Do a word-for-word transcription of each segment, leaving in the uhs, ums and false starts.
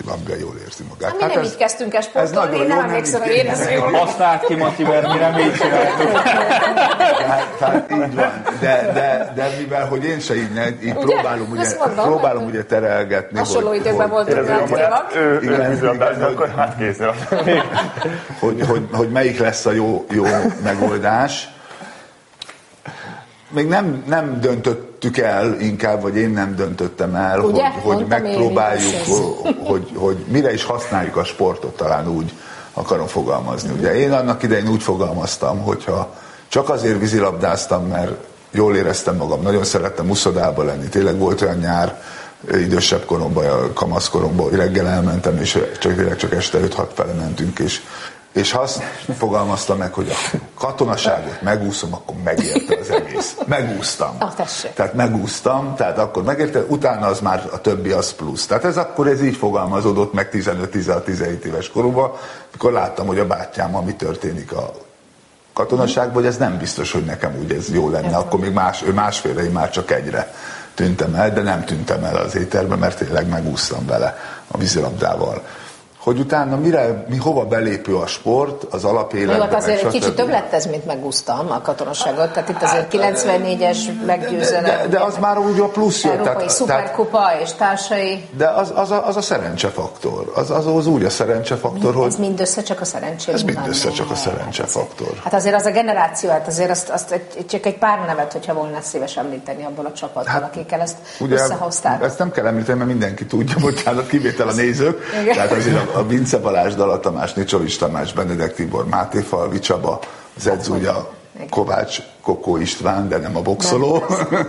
amiben jól érzi magát. Hát mi hát nem ez, így kezdtünk el sportolni, én nem emlékszem, hogy én ezt jól. Azt állt ki, Mati, mert mi nem így csináltuk. Tehát, tehát így van, de, de, de mivel, hogy én se így, így ugye? próbálom, ugye, mondom, próbálom ugye terelgetni. Hasonló időkben voltunk reaktívak. Hogy, hogy, hogy melyik lesz a jó, jó megoldás. Még nem, nem döntöttük el inkább, vagy én nem döntöttem el, ugye? hogy, hogy megpróbáljuk, hogy, hogy, hogy mire is használjuk a sportot, talán úgy akarom fogalmazni. Ugye én annak idején úgy fogalmaztam, hogyha csak azért vízilabdáztam, mert jól éreztem magam, nagyon szerettem uszodában lenni, tényleg volt olyan nyár, idősebb koromban, kamaszkoromban, hogy reggel elmentem, és csak, tényleg csak este öt-hat fele mentünk, és És ha azt fogalmazta meg, hogy a katonaságot megúszom, akkor megérte az egész. Megúsztam. Ah, tessék. Tehát megúsztam, tehát akkor megérte, utána az már a többi az plusz. Tehát ez akkor ez így fogalmazódott meg tizenöt-tizenhat-tizenhét éves koromban, amikor láttam, hogy a bátyámmal mi történik a katonaságban, hogy ez nem biztos, hogy nekem úgy ez jó lenne. Akkor még más, ő másfélre, én már csak egyre tűntem el, de nem tűntem el az éterbe, mert tényleg megúsztam vele a vízilabdával. Hogy utána mire, mi hova belépő a sport, az alapéletben. Jó, hát azért egy kicsit több lett ez, mint megúsztam a katonaságot, tehát itt azért kilencvennégyes meggyőzelem. De, de, de az már úgy a plusz jött. Európai tehát, szuperkupa tehát, és társai. De az, az, a, az a szerencsefaktor. Az, az, az úgy a szerencsefaktor, hogy... Ez mindössze csak a szerencsé. Ez mindössze csak a szerencsefaktor. Hát azért az a generáció, hát azért azt, azt egy, csak egy pár nevet, hogyha volna szíves említeni abból a csapatból, hát, akikkel ezt ugye, összehozták. Ezt nem kell említeni, mert mindenki tudja, bocsánat, kivétel a nézők. Igen. Tehát azért a, a Vince Balázs, Dala Tamás, Nicsovics Tamás, Benedek Tibor, Máté Falvi Csaba, az edző ugye a Kovács Kokó István, de nem a boxoló,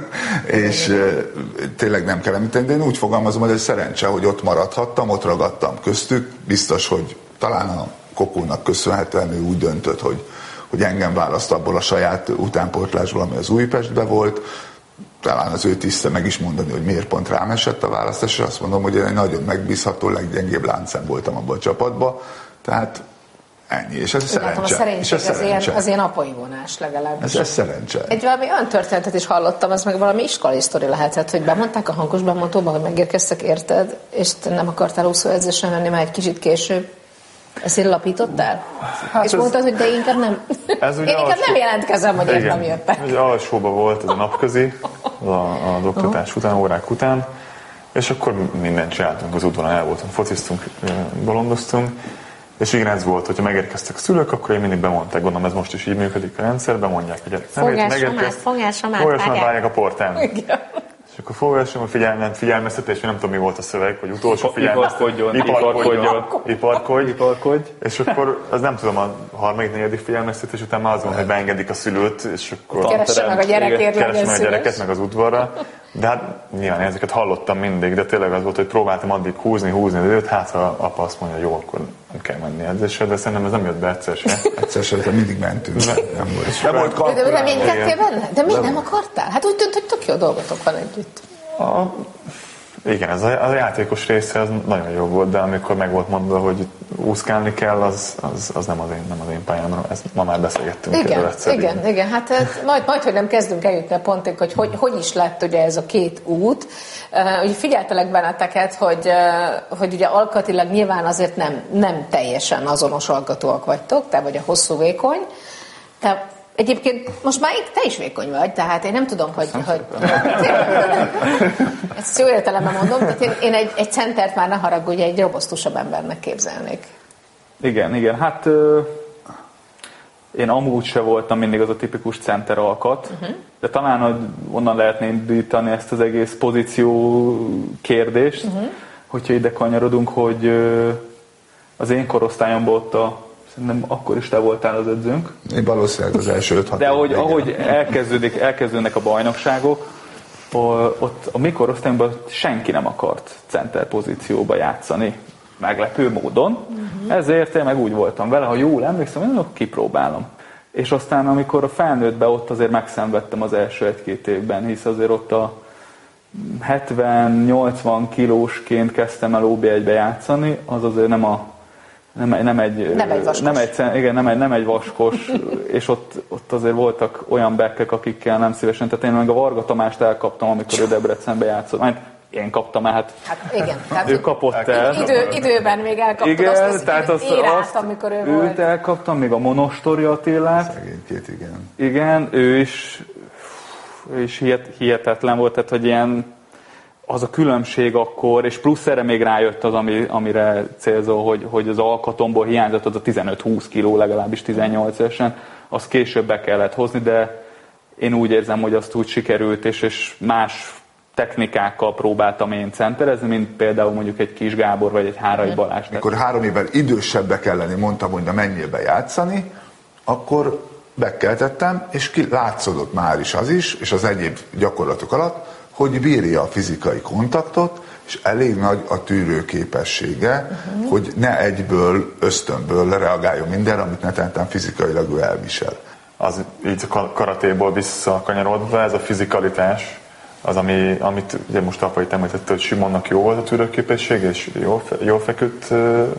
és e, tényleg nem kell említeni, de én úgy fogalmazom, hogy ez szerencse, hogy ott maradhattam, ott ragadtam köztük, biztos, hogy talán a Kokónak köszönhetően ő úgy döntött, hogy, hogy engem választ abból a saját utánpótlásból, ami az Újpestben volt, talán az ő tiszte meg is mondani, hogy miért pont rám esett a választás, és azt mondom, hogy én egy nagyon megbízható, leggyengébb láncem voltam abban a csapatban, tehát ennyi, és ez igen, szerencse. A szerencség ez az, ilyen, az ilyen apai vonás legalábbis. Ez, ez szerencse. Egy valami olyan történetet is hallottam, ez meg valami iskolai sztori lehetett, hogy bemondták a hangos bemondóba, hogy megérkeztek, érted, és te nem akartál úszóedzésre menni már egy kicsit később. Ezt lapítottál? Hát és ez, mondtad, hogy de inkább nem. Ez én inkább alsó, nem jelentkezem, hogy én nem jöttek. Ugye alsóban volt ez a napközi, az az oktatás uh-huh. után, órák után, és akkor mindent csináltunk az udvaron, el voltunk, fociztunk, bolondoztunk, és igen, ez volt, hogyha megérkeztek a szülők, akkor én mindig bemondták, gondolom ez most is így működik a rendszer, bemondják a gyerek nevét, megérkezt, fogásomat, várják a portán. Igen. És akkor fogásom, a figyelmet, figyelmeztetés, nem tudom mi volt a szöveg, hogy utolsó figyelmeztetés. Iparkodjon, iparkodj, iparkodj. És akkor, az nem tudom, a harmadik, negyedik figyelmeztetés után már azon, hogy beengedik a szülőt, és akkor keresse meg a gyerekért, keresse meg a gyereket, meg az udvarra. De hát nyilván ezeket hallottam mindig, de tényleg az volt, hogy próbáltam addig húzni, húzni az időt, hát ha apa azt mondja, jó, akkor nem kell menni edzésre, de szerintem ez nem jött be egyszer se. Egyszer se, de mindig mentünk. Nem, nem volt. Nem volt kalkulálva. De reménykedtél benne? De miért nem akartál? Hát úgy tűnt, hogy tök jó dolgotok van együtt. A, igen, ez a, a játékos része az nagyon jó volt, de amikor meg volt mondva, hogy úszkálni kell, az, az, az nem, az én, nem az én pályám, ezt ma már beszélgettünk igen, erről egyszer. Igen, igen, igen, hát majd, majd, hogy nem kezdünk eljutni a pontig, hogy, hogy hogy is lett ugye ez a két út. Uh, ugye figyeltelek benneteket, hogy, uh, hogy ugye alkatilag nyilván azért nem, nem teljesen azonos alkatúak vagytok, te vagy a hosszú vékony, te egyébként most már te is vékony vagy, tehát én nem tudom, hogy... hogy ezt jó értelemben mondom, tehát én, én egy, egy centert már ne haragudj, egy robosztusabb embernek képzelnék. Igen, igen, hát euh, én amúgy se voltam mindig az a tipikus center alkat, uh-huh. de talán onnan lehetne indítani ezt az egész pozíció kérdést, uh-huh. hogyha ide kanyarodunk, hogy euh, az én korosztályomban ott a szerintem akkor is te voltál az edzőnk. Én valószínűleg az első öt hat. De ahogy, ahogy elkezdődik, elkezdődnek a bajnokságok, ott a mi korosztályunkban senki nem akart center pozícióba játszani. Meglepő módon. Uh-huh. Ezért én meg úgy voltam vele, ha jól emlékszem, én kipróbálom. És aztán amikor a felnőttbe ott azért megszenvedtem az első egy-két évben, hisz azért ott a hetven-nyolcvan kilósként kezdtem el o bé egybe játszani, az azért nem a Nem, nem egy, nem egy vaskos. Nem egy, igen, nem egy, nem egy vaskos, és ott, ott azért voltak olyan bekkek, akikkel nem szívesen, tehát én meg a Varga Tamást elkaptam, amikor ő Debrecenbe játszott. Majd én kaptam el, hát, hát igen, tehát ő kapott el. Idő, időben még elkaptad igen, azt az tehát azt, érát, azt amikor ő őt volt. elkaptam, még a Monostori Attilát. Szegénykét, igen. Igen, ő is, ő is hihet, hihetetlen volt, tehát hogy ilyen az a különbség akkor, és plusz erre még rájött az, ami, amire célzó, hogy, hogy az alkatomból hiányzott az a tizenöt-húsz kiló, legalábbis tizennyolc évesen, azt később be kellett hozni, de én úgy érzem, hogy azt úgy sikerült, és, és más technikákkal próbáltam én centerezni, mint például mondjuk egy Kis Gábor, vagy egy Hárai Balázs. Mikor három évvel idősebbbe kell lenni, mondtam, hogy na menjél be játszani, akkor bekeltettem, és ki látszódott már is az is, és az egyéb gyakorlatok alatt, hogy bírja a fizikai kontaktot, és elég nagy a tűrőképessége, uh-huh. hogy ne egyből, ösztönből reagáljon mindenre, amit netán fizikailag ő elvisel. Az így a karatéból visszakanyarodva, ez a fizikalitás, az, ami, amit ugye most Apai említette, hogy Simonnak jó volt a tűrőképesség, és jól, jól feküdt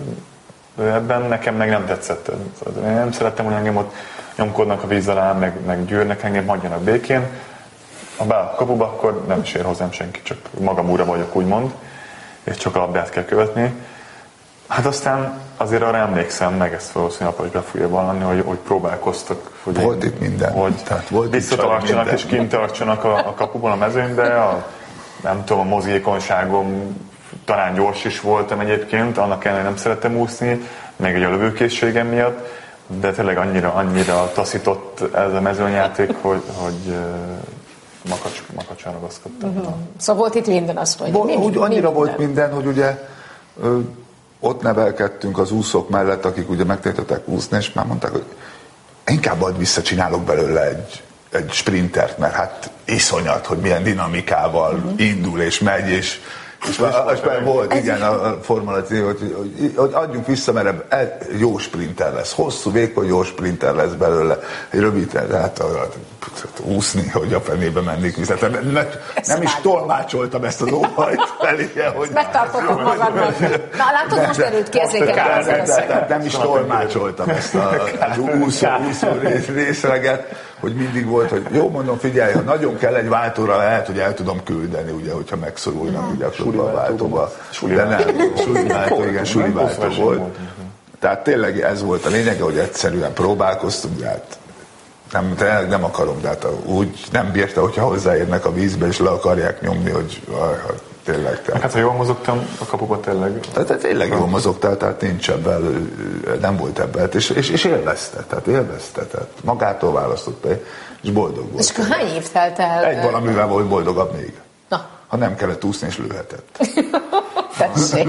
ebben, nekem meg nem tetszett. Én nem szerettem, hogy engem ott nyomkodnak a víz alá, meg, meg gyűrnek engem, hagyjanak békén. Ha be a kapuba, akkor nem is ér hozzám senki, csak magam úra vagyok, úgymond, és csak a labdát kell követni. Hát aztán azért arra emlékszem, meg ezt valószínűleg Apa is be fogja vallani, hogy, hogy próbálkoztak, hogy, volt itt minden. hogy Tehát volt visszatartsanak és kint tartsanak a, a kapuban, a mezőnybe. A, nem tudom, a mozgékonyságom, talán gyors is voltam egyébként, annak ellenére nem szerettem úszni, meg egy a lövőkészségem miatt, de tényleg annyira, annyira taszított ez a mezőnyjáték, hogy, hogy makacs, makacsán ragaszkodtam. Uh-huh. Szóval volt itt minden, azt mondja. Bo- úgy, annyira minden. Volt minden, hogy ugye ö, ott nevelkedtünk az úszók mellett, akik ugye megtanították úszni, és már mondták, hogy inkább majd visszacsinálok belőle egy, egy sprintert, mert hát iszonyat, hogy milyen dinamikával uh-huh. indul és megy, és És már volt, igen, a Formula hogy, hogy, hogy, hogy adjunk vissza, mert jó sprinter lesz, hosszú, vékony jó sprinter lesz belőle, egy rövid, hát úszni, hogy a fenébe mennék vissza. Nem, nem, nem is tolmácsoltam ezt az óhajt feléje, hogy... Megtartottam magadban. Na, látod, most erőt kérzékelni. Nem is tolmácsoltam ezt az úszó, úszó részleget, hogy mindig volt, hogy jó, mondom, figyelj, ha nagyon kell egy váltóra, lehet, hogy el tudom küldeni, ugye, hogyha megszorulnak, ugye, a váltóba. De nem, suli váltó, igen, suli váltó volt. Tehát tényleg ez volt a lényege, hogy egyszerűen próbálkoztunk, de hát nem, tényleg nem akarom, de hát úgy nem bírta, hogyha hozzáérnek a vízbe, és le akarják nyomni, hogy tényleg. Tehát. Hát ha jól mozogtam a kapuba tényleg. Tehát tényleg jól mozogtál, tehát nincs ebből, nem volt ebből, és, és, és élvezte, tehát élvezte, tehát magától választotta, és boldog volt. És akkor hány év telt el? Egy valamivel volt boldogabb még. Na. Ha nem kellett úszni, és lőhetett. Tessék.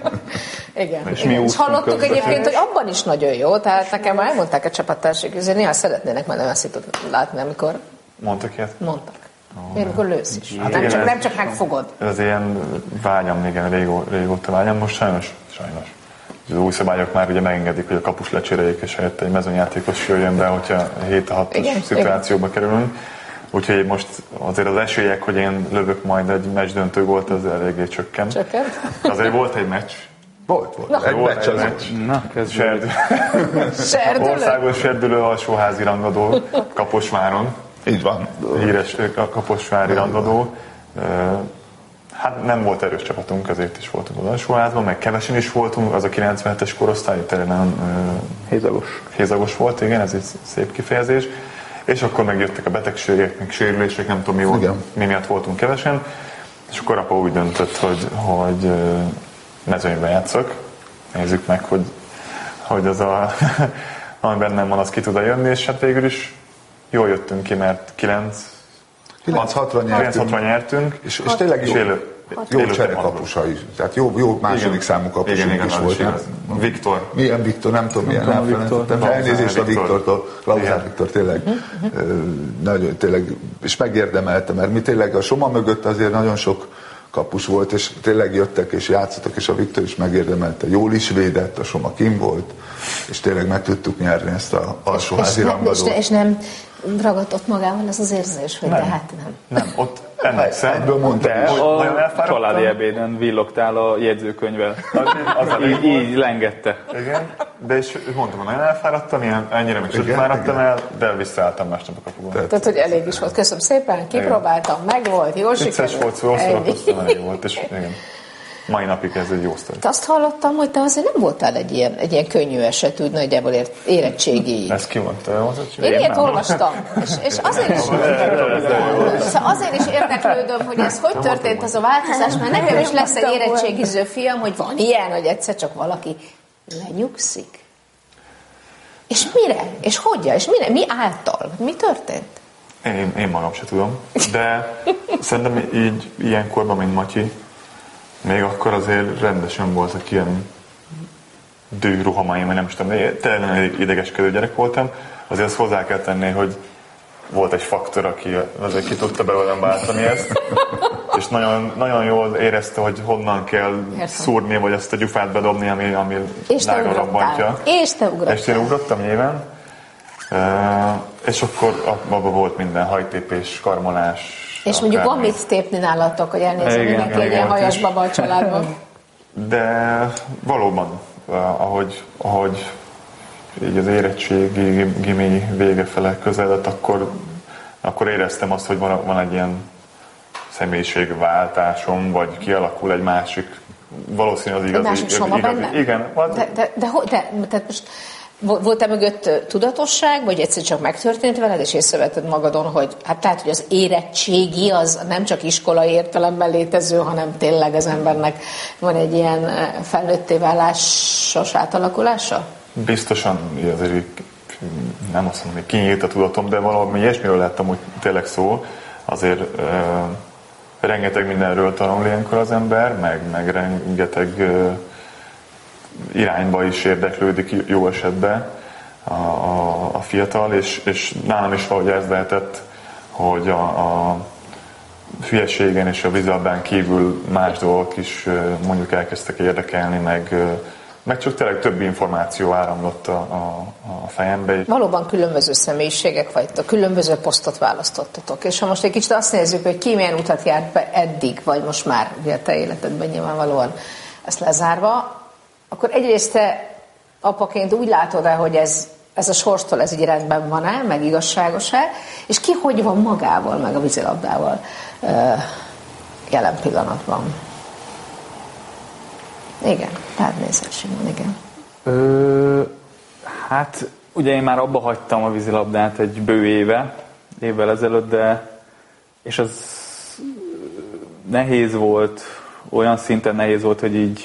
Igen. És, Igen. és hallottuk közben. Egyébként, hogy abban is nagyon jó, tehát nekem már elmondták a csapattársak, hogy néha szeretnének már nem ezt látni, amikor... Mondtak ilyet? Mondtak. Én amikor lősz is. Hát nem, igen, csak, ez, nem csak megfogod. Ez ilyen vágyam, igen, régó, régóta vágyam, most sajnos, sajnos. Az új szabályok már ugye megengedik, hogy a kapus lecseréljék, és helyett egy mezőnyjátékos jöjjön be, hogyha hét hatos szituációba igen. kerülünk. Úgyhogy most azért az esélyek, hogy én lövök majd egy meccsdöntő volt, az eléggé csökkent. Csökkent? Azért volt egy meccs. Volt, volt. Na, egy volt meccs egy az meccs. Na, Serdülő. Serdülő? Országos serdülő alsóházi rangadó Kaposváron. Így van. Híres kaposvári rangadó. Hát nem volt erős csapatunk, ezért is voltunk az alsóházban, meg kevesen is voltunk, az a kilencvenhetes korosztály, tényleg nagyon hézagos. hézagos volt, igen, ez egy szép kifejezés. És akkor megjöttek a betegségek, meg sérülések, nem tudom mi, volt, mi miatt voltunk kevesen. És akkor Apa úgy döntött, hogy, hogy mezőnyben játszok. Nézzük meg, hogy, hogy az a, ami bennem van, az ki tud jönni, és hát végül is jól jöttünk ki, mert kilenc hatvan nyertünk. nyertünk. És, és tényleg jó, élő, jó cserekapusa is. Tehát jó, jó második igen, számú kapusunk is volt. Hát, Viktor. Milyen Viktor, nem tudom, milyen elfelejtettem. Elnézést a Viktortól. Klauzár Viktor tényleg, nagyon, tényleg, és megérdemelte, mert mi tényleg a Soma mögött azért nagyon sok kapus volt, és tényleg jöttek és játszottak, és a Viktor is megérdemelte. Jól is védett, a Soma kim volt, és tényleg meg tudtuk nyerni ezt az alsóházi rangadót. És nem ragadott magával ez az érzés, hogy nem, de hát nem. Nem, ott emlékszem. Egyből mondtam, de a családi ebéden villogtál a jegyzőkönyvvel. így, így lengette. Igen, de és mondtam, hogy nagyon elfáradtam, ilyen, ennyire még sem fáradtam el, de visszaálltam másnap a kapuban. Tehát, Tehát, hogy elég is volt. Köszönöm szépen, kipróbáltam, meg volt, jól sikerült. Vicces volt, szó, szórakoztam, elég volt, és igen. Mai napig ez egy jó sztori. Azt hallottam, hogy te azért nem voltál egy ilyen, egy ilyen könnyű eset, úgy nagyjából érettségi. Ez ki mondta? Én ilyet olvastam, és, és azért, is, azért is érdeklődöm, hogy ez hogy történt az a változás, mert nekem is lesz egy érettségiző fiam, hogy van ilyen, hogy egyszer csak valaki lenyugszik. És mire? És hogyan? És mire? Mi által? Mi történt? Én, én magam se tudom, de szerintem így ilyen korban, mint Matyi, még akkor azért rendesen voltak ilyen dőruhamaim, vagy nem is tudom, tényleg idegeskedő gyerek voltam. Azért azt hozzá kell tenni, hogy volt egy faktor, aki azért ki tudta belőlem váltani ezt, és nagyon, nagyon jól érezte, hogy honnan kell szúrni, vagy ezt a gyufát bedobni, ami, ami lágra robbantja. És te ugrottál. És én ugrottam nyilván. Uh, és akkor abban volt minden hajtépés, karmolás. És mondjuk van mit tépni nálatok, hogy elnézem, mindenki egy ilyen hajas baba a családban. De valóban, ahogy, ahogy így az érettségi gimi vége fele közeledett, akkor, akkor éreztem azt, hogy van, van egy ilyen személyiségváltásom, vagy kialakul egy másik, valószínűleg az igazi. Egy másik soma benne? Igen. De, de, de, de, de, de most volt-e mögött tudatosság, vagy egyszer csak megtörtént veled, és észrevetted magadon, hogy hát lehet, hogy az érettségi az nem csak iskolai értelemben létező, hanem tényleg az embernek van egy ilyen felnőtté válásos átalakulása? Biztosan, azért nem azt mondom, hogy kinyílt a tudatom, de valami ilyesmiről lett amúgy tényleg szó. Azért uh, rengeteg mindenről tanul ilyenkor az ember, meg, meg rengeteg uh, irányba is érdeklődik jó esetben a, a, a fiatal, és, és nálam is valahogy ez lehetett, hogy a, a hülyeségen és a vízilabdán kívül más dolgok is mondjuk elkezdtek érdekelni, meg, meg csak tényleg több információ áramlott a, a, a fejembe. Valóban különböző személyiségek vagytok, különböző posztot választottatok, és ha most egy kicsit azt nézzük, hogy ki milyen utat járt be eddig, vagy most már ugye a te életedben nyilvánvalóan ezt lezárva, akkor egyrészt te apaként úgy látod-e, hogy ez, ez a sorstól ez így rendben van-e, meg igazságos-e, és ki hogy van magával, meg a vízilabdával uh, jelen pillanatban? Igen, tehát nézzel Simon, igen. Ö, hát ugye én már abba hagytam a vízilabdát egy bő éve, évvel ezelőtt, de és az nehéz volt, olyan szinten nehéz volt, hogy így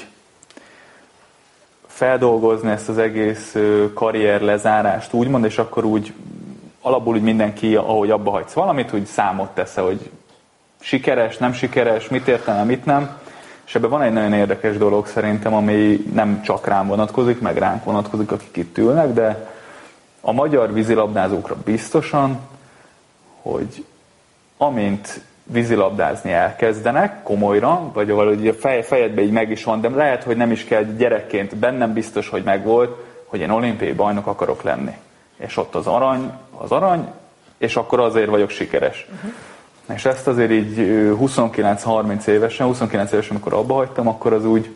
feldolgozni ezt az egész karrier lezárást úgymond, és akkor úgy alapból úgy mindenki, ahogy abba hagysz valamit, úgy számot tesz, hogy sikeres, nem sikeres, mit értem, mit nem. És ebben van egy nagyon érdekes dolog szerintem, ami nem csak rám vonatkozik, meg ránk vonatkozik, akik itt ülnek, de a magyar vízilabdázókra biztosan, hogy amint vízilabdázni elkezdenek komolyra, vagy valahogy a fej, fejedbe így meg is van, de lehet, hogy nem is kell gyerekként, bennem biztos, hogy megvolt, hogy én olimpiai bajnok akarok lenni. És ott az arany, az arany, és akkor azért vagyok sikeres. Uh-huh. És ezt azért így huszonkilenc-harminc évesen, huszonkilenc évesen, amikor abba hagytam, akkor az úgy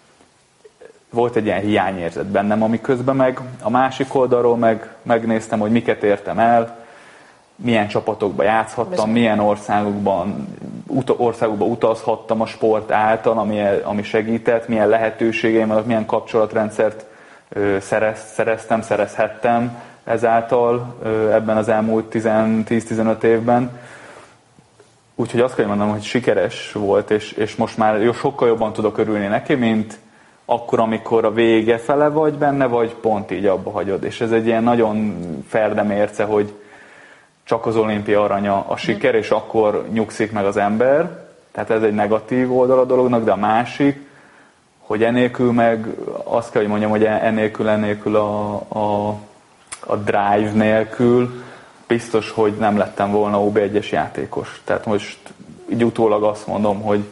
volt egy ilyen hiányérzet bennem, ami közben meg a másik oldalról meg megnéztem, hogy miket értem el, milyen csapatokba játszhattam, Bizony. milyen országokban, ut- országokba utazhattam a sport által, ami, ami segített, milyen lehetőségeim vannak, milyen kapcsolatrendszert ö, szerez, szereztem, szerezhettem ezáltal ö, ebben az elmúlt tíz-tizenöt évben. Úgyhogy azt kell mondanom, hogy sikeres volt, és, és most már jó, sokkal jobban tudok örülni neki, mint akkor, amikor a vége fele vagy benne, vagy pont így abba hagyod. És ez egy ilyen nagyon ferdemérce, hogy csak az olimpia aranya a siker, és akkor nyugszik meg az ember. Tehát ez egy negatív oldal a dolognak, de a másik, hogy enélkül meg azt kell, hogy mondjam, hogy enélkül, enélkül a, a, a drive nélkül biztos, hogy nem lettem volna ó bé egyes játékos. Tehát most így utólag azt mondom, hogy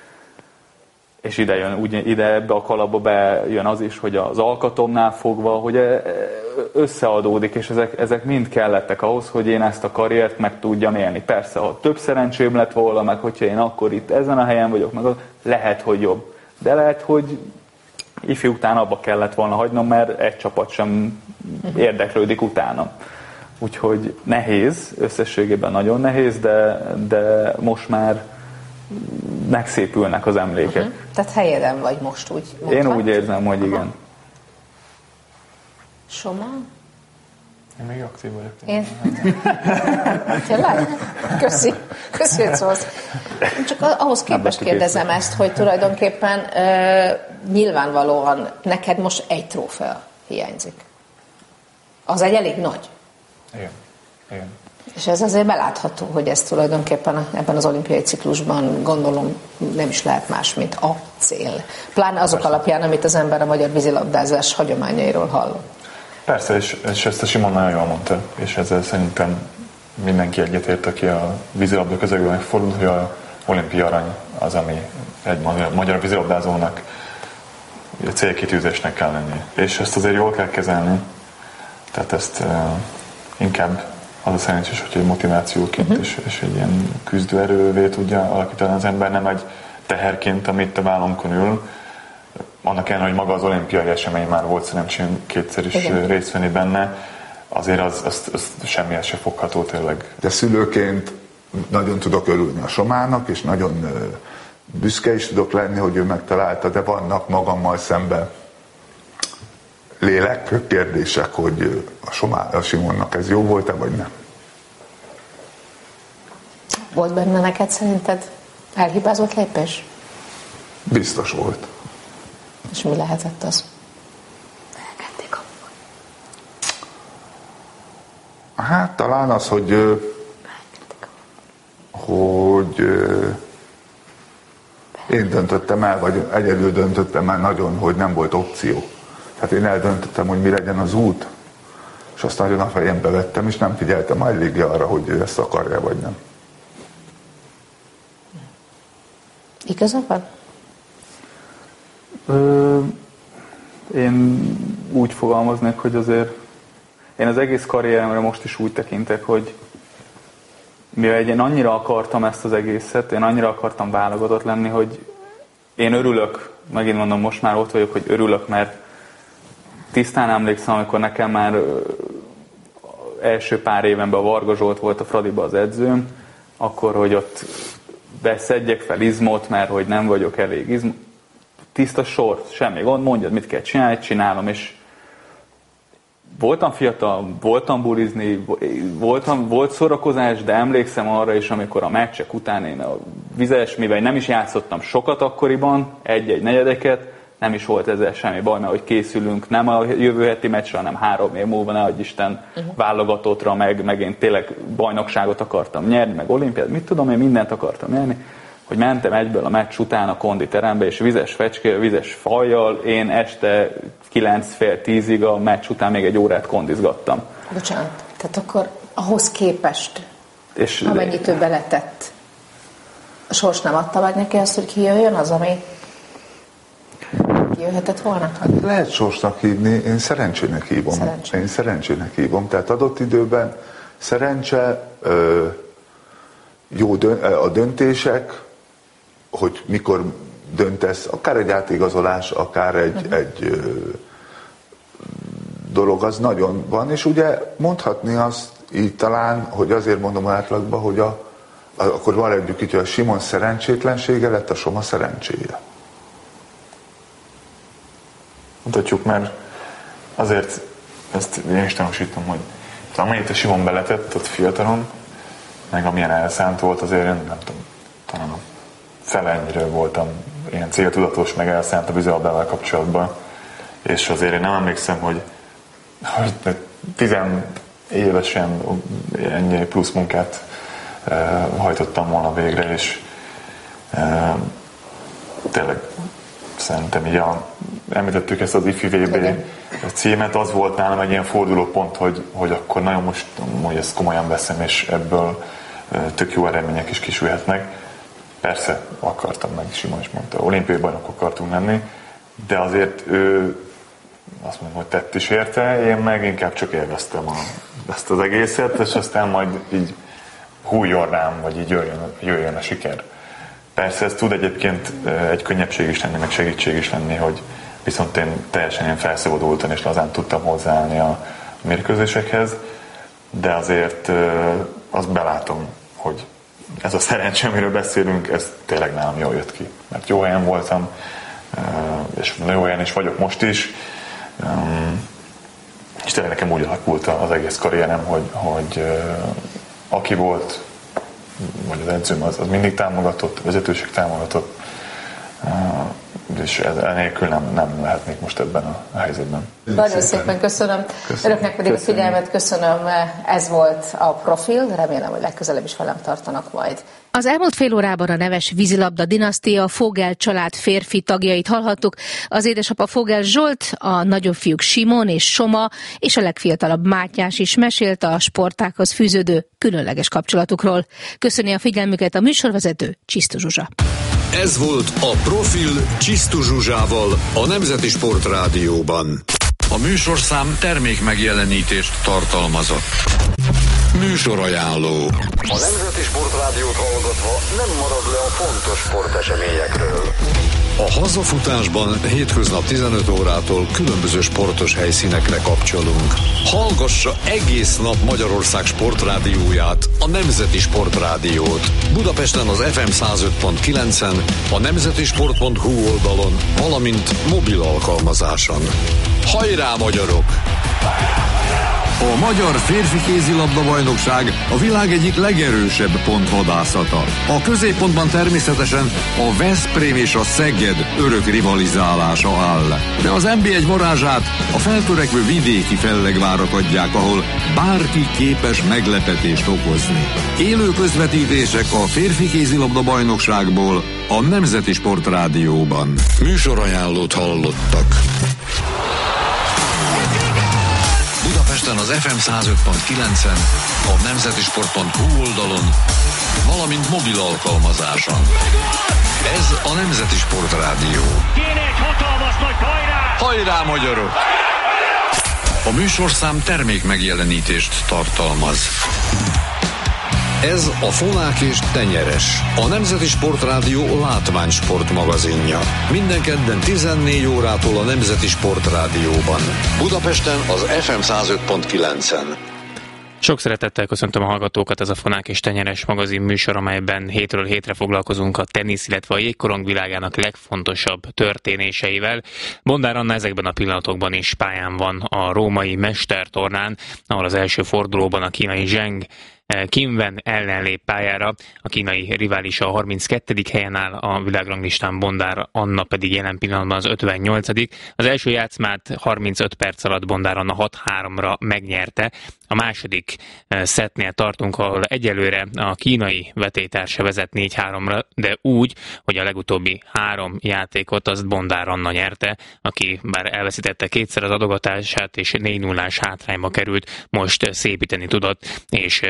és ide jön, úgy, ide ebbe a kalapba bejön az is, hogy az alkatomnál fogva, hogy összeadódik, és ezek, ezek mind kellettek ahhoz, hogy én ezt a karriert meg tudjam élni. Persze, ha több szerencsém lett volna, meg hogyha én akkor itt ezen a helyen vagyok, meg az, lehet, hogy jobb. De lehet, hogy Ifjú után abba kellett volna hagynom, mert egy csapat sem érdeklődik utána. Úgyhogy nehéz, összességében nagyon nehéz, de, de most már megszépülnek az emlékek. Uh-huh. Tehát helyeden vagy most, úgy mondhatod? Én úgy érzem, hogy igen. Aha. Soma? Én még aktív vagyok. Én? Tényleg? Köszi. Köszi, hogy szólsz. Csak ahhoz képest kérdezem ezt, hogy tulajdonképpen uh, nyilvánvalóan neked most egy trófea hiányzik. Az egy elég nagy. Igen. Igen. És ez azért belátható, hogy ez tulajdonképpen ebben az olimpiai ciklusban gondolom nem is lehet más, mint a cél. Pláne azok Persze. alapján, amit az ember a magyar vízilabdázás hagyományairól hallott. Persze, és, és ezt a Simon nagyon jól mondta, és ezzel szerintem mindenki egyetért, aki a vízilabda közegben megfordult, hogy a olimpia arany az, ami egy magyar, magyar vízilabdázónak célkitűzésnek kell lenni. És ezt azért jól kell kezelni, tehát ezt uh, inkább az a szerencsés, hogy egy motivációként uh-huh. és, és egy ilyen küzdőerővé tudja alakítani az ember, nem egy teherként, amit a vállunkon ül. Annak ellenére, hogy maga az olimpiai esemény már volt szerencsém kétszer is Igen. részt venni benne, azért az, az, az semmihez se fogható tényleg. De szülőként nagyon tudok örülni a Somának, és nagyon büszke is tudok lenni, hogy ő megtalálta, de vannak magammal szemben lélek kérdések, hogy a, Somá, a Simonnak ez jó volt-e, vagy nem. Volt benne neked szerinted elhibázott lépés? Biztos volt. És mi lehetett az? Hát talán az, hogy hogy én döntöttem el, vagy egyedül döntöttem el nagyon, hogy nem volt opció. Tehát én eldöntöttem, hogy mi legyen az út, és azt nagyon a fejembe vettem, és nem figyeltem majd eléggé arra, hogy ő ezt akarja, vagy nem. Igazad van? Ö, én úgy fogalmaznék, hogy azért én az egész karrieremre most is úgy tekintek, hogy mivel én annyira akartam ezt az egészet, én annyira akartam válogatott lenni, hogy én örülök, megint mondom, most már ott vagyok, hogy örülök, mert tisztán emlékszem, amikor nekem már első pár évenben a Varga Zsolt volt a Fradiba az edzőm, akkor, hogy ott beszedjek fel izmot, mert hogy nem vagyok elég izm. Tiszta sort, semmi gond, mondjad, mit kell csinálni, csinálom, és voltam fiatal, voltam bulizni, voltam, volt szórakozás, de emlékszem arra is, amikor a meccsek után én a vizes, mivel nem is játszottam sokat akkoriban, egy-egy negyedeket, nem is volt ezzel semmi baj, mert hogy készülünk nem a jövő heti meccsre, hanem három év múlva, nehogy Isten uh-huh. válogatottra, meg, meg én tényleg bajnokságot akartam nyerni, meg olimpiát, mit tudom, én mindent akartam nyerni, hogy mentem egyből a meccs után a konditerembe, és vizes fecske, vizes fajjal, én este kilenc fél tízig a meccs után még egy órát kondizgattam. Bocsánat, tehát akkor ahhoz képest, és amennyit ő beletett, a sors nem adta meg neki azt, hogy kijöjjön az, ami kijöhetett volna? Hát lehet sorsnak hívni, én szerencsének hívom. Szerencsé. Én szerencsének hívom. Tehát adott időben szerencse, jó dön, a döntések, hogy mikor döntesz, akár egy átigazolás, akár egy, uh-huh. egy ö, dolog, az nagyon van, és ugye mondhatni azt így talán, hogy azért mondom átlagban, hogy a, a, akkor maradjuk itt, hogy a Simon szerencsétlensége lett a Soma szerencséje. Mutatjuk, mert azért ezt én is tanúsítom, hogy amennyit a Simon beletett ott fiatalon, meg amilyen elszánt volt, azért én nem tudom, talán a fele ennyire voltam ilyen céltudatos, meg elszánt a vízilabdával kapcsolatban, és azért én nem emlékszem, hogy, hogy tizen évesen ennyi plusz munkát e, hajtottam volna végre, és e, tényleg szerintem így a, említettük ezt az ifjú vé bé címet, az volt nálam egy ilyen fordulópont, hogy, hogy akkor nagyon most, hogy ezt komolyan veszem, és ebből tök jó eredmények is kisülhetnek. Persze, akartam meg, Simon is mondta, olimpiai bajnok akartunk lenni, de azért ő azt mondom, hogy tett is érte, én meg inkább csak élveztem a, ezt az egészet, és aztán majd így hújjon rám, vagy így jöjjön, jöjjön a siker. Persze ez tud egyébként egy könnyebbség is lenni, meg segítség is lenni, hogy viszont én teljesen ilyen felszabadultan és lazán tudtam hozzáállni a mérkőzésekhez, de azért azt belátom, hogy ez a szerencsé, amiről beszélünk, ez tényleg nálam jól jött ki. Mert jó helyen voltam, és jó helyen is vagyok most is, és tényleg nekem úgy alakult az egész karrierem, hogy, hogy aki volt, vagy az edzőm, az, az mindig támogatott, a vezetőség támogatott, és enélkül nem, nem lehetnék most ebben a helyzetben. Nagyon szépen köszönöm. köszönöm. Önöknek pedig köszönöm. A figyelmet köszönöm. Ez volt a Profil. Remélem, hogy legközelebb is velem tartanak majd. Az elmúlt fél órában a neves vízilabda dinasztia Fogel család férfi tagjait hallhattuk. Az édesapa Fogel Zsolt, a nagyobb fiúk Simon és Soma, és a legfiatalabb Mátyás is mesélt a sportákhoz fűződő különleges kapcsolatukról. Köszöni a figyelmüket a műsorvezető Csisztu Zsuzsa. Ez volt a Profil Csisztu Zsuzsával a Nemzeti Sport Rádióban. A műsorszám termék megjelenítést tartalmazott. Műsorajánló. A Nemzeti Sport Rádiót hallgatva nem marad le a fontos sporteseményekről. A hazafutásban hétköznap tizenöt órától különböző sportos helyszínekre kapcsolunk. Hallgassa egész nap Magyarország sportrádióját, a Nemzeti Sport Rádiót. Budapesten az ef em száz öt pont kilencen, a nemzetisport pont hu oldalon, valamint mobil alkalmazáson. Hajrá, magyarok! A magyar férfi kézilabda bajnokság a világ egyik legerősebb pontvadászata. A középpontban természetesen a Veszprém és a Szeged örök rivalizálása áll. De az en bé egy varázsát a feltörekvő vidéki fellegvárak adják, ahol bárki képes meglepetést okozni. Élő közvetítések a férfi kézilabda bajnokságból a Nemzeti Sport Rádióban. Műsorajánlót hallottak. Budapesten az ef em száz öt pont kilencen, a nemzetisport pont hu oldalon, valamint mobil alkalmazáson. Ez a Nemzeti Sport Rádió. Kéne egy hatalmas nagy hajrá! Hajrá, magyarok! A műsorszám termék megjelenítést tartalmaz. Ez a Fonák és Tenyeres, a Nemzeti Sport Rádió látványsport magazinja. Minden kedden tizennégy órától a Nemzeti Sport Rádióban. Budapesten az ef em száz öt pont kilencen. Sok szeretettel köszöntöm a hallgatókat, ez a Fonák és Tenyeres magazin műsor, amelyben hétről hétre foglalkozunk a tenisz, illetve a jégkorong világának legfontosabb történéseivel. Bondár Anna ezekben a pillanatokban is pályán van a római mestertornán, ahol az első fordulóban a kínai Zheng Qinwen ellen lép pályára, a kínai riválisa a harminckettedik helyen áll a világranglistán, Bondár Anna pedig jelen pillanatban az ötvennyolcadik Az első játszmát harmincöt perc alatt Bondár Anna hat háromra megnyerte. A második szettnél tartunk, ahol egyelőre a kínai vetélytársa vezet négy háromra, de úgy, hogy a legutóbbi három játékot azt Bondár Anna nyerte, aki bár elveszítette kétszer az adogatását és négy nullás hátrányba került, most szépíteni tudott, és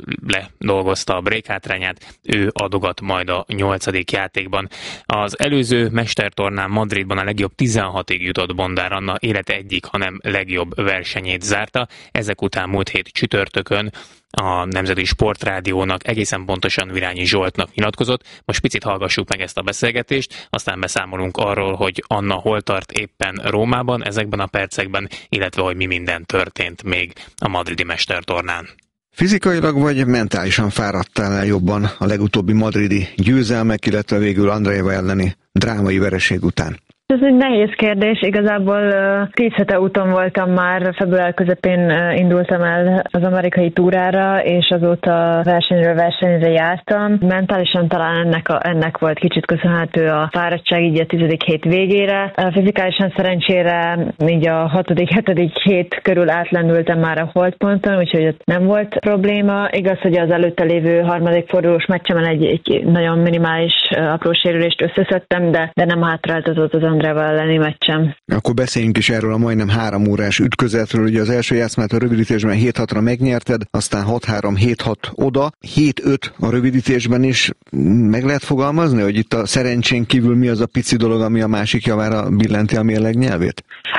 ledolgozta a break hátrányát, ő adogat majd a nyolcadik játékban. Az előző mestertornán Madridban a legjobb tizenhatig jutott Bondár Anna, élete egyik, hanem legjobb versenyét zárta. Ezek után múlt hét csütörtökön a Nemzeti Sport Rádiónak egészen pontosan Virányi Zsoltnak nyilatkozott. Most picit hallgassuk meg ezt a beszélgetést, aztán beszámolunk arról, hogy Anna hol tart éppen Rómában ezekben a percekben, illetve hogy mi minden történt még a madridi mestertornán. Fizikailag vagy mentálisan fáradtál el jobban a legutóbbi madridi győzelmek, illetve végül Andreeva elleni drámai vereség után? Ez egy nehéz kérdés. Igazából tíz hete úton voltam már, február közepén indultam el az amerikai túrára, és azóta versenyről versenyre jártam. Mentálisan talán ennek, a, ennek volt kicsit köszönhető a fáradtság így a tizedik hét végére. Fizikálisan szerencsére így a hatodik hetedik hét körül átlendültem már a holdponton, úgyhogy ott nem volt probléma. Igaz, hogy az előtte lévő harmadik fordulós meccsemen egy, egy nagyon minimális apró sérülést összeszedtem, de, de nem hátráltatott az Andreeva elleni meccsem. Akkor beszéljünk is erről a majdnem három órás ütközetről. Ugye az első játszmát a rövidítésben hét hatra megnyerted, aztán hat három hét hat oda, hét öt a rövidítésben is. Meg lehet fogalmazni, hogy itt a szerencsén kívül mi az a pici dolog, ami a másik javára billenti a mérleg nyelvét?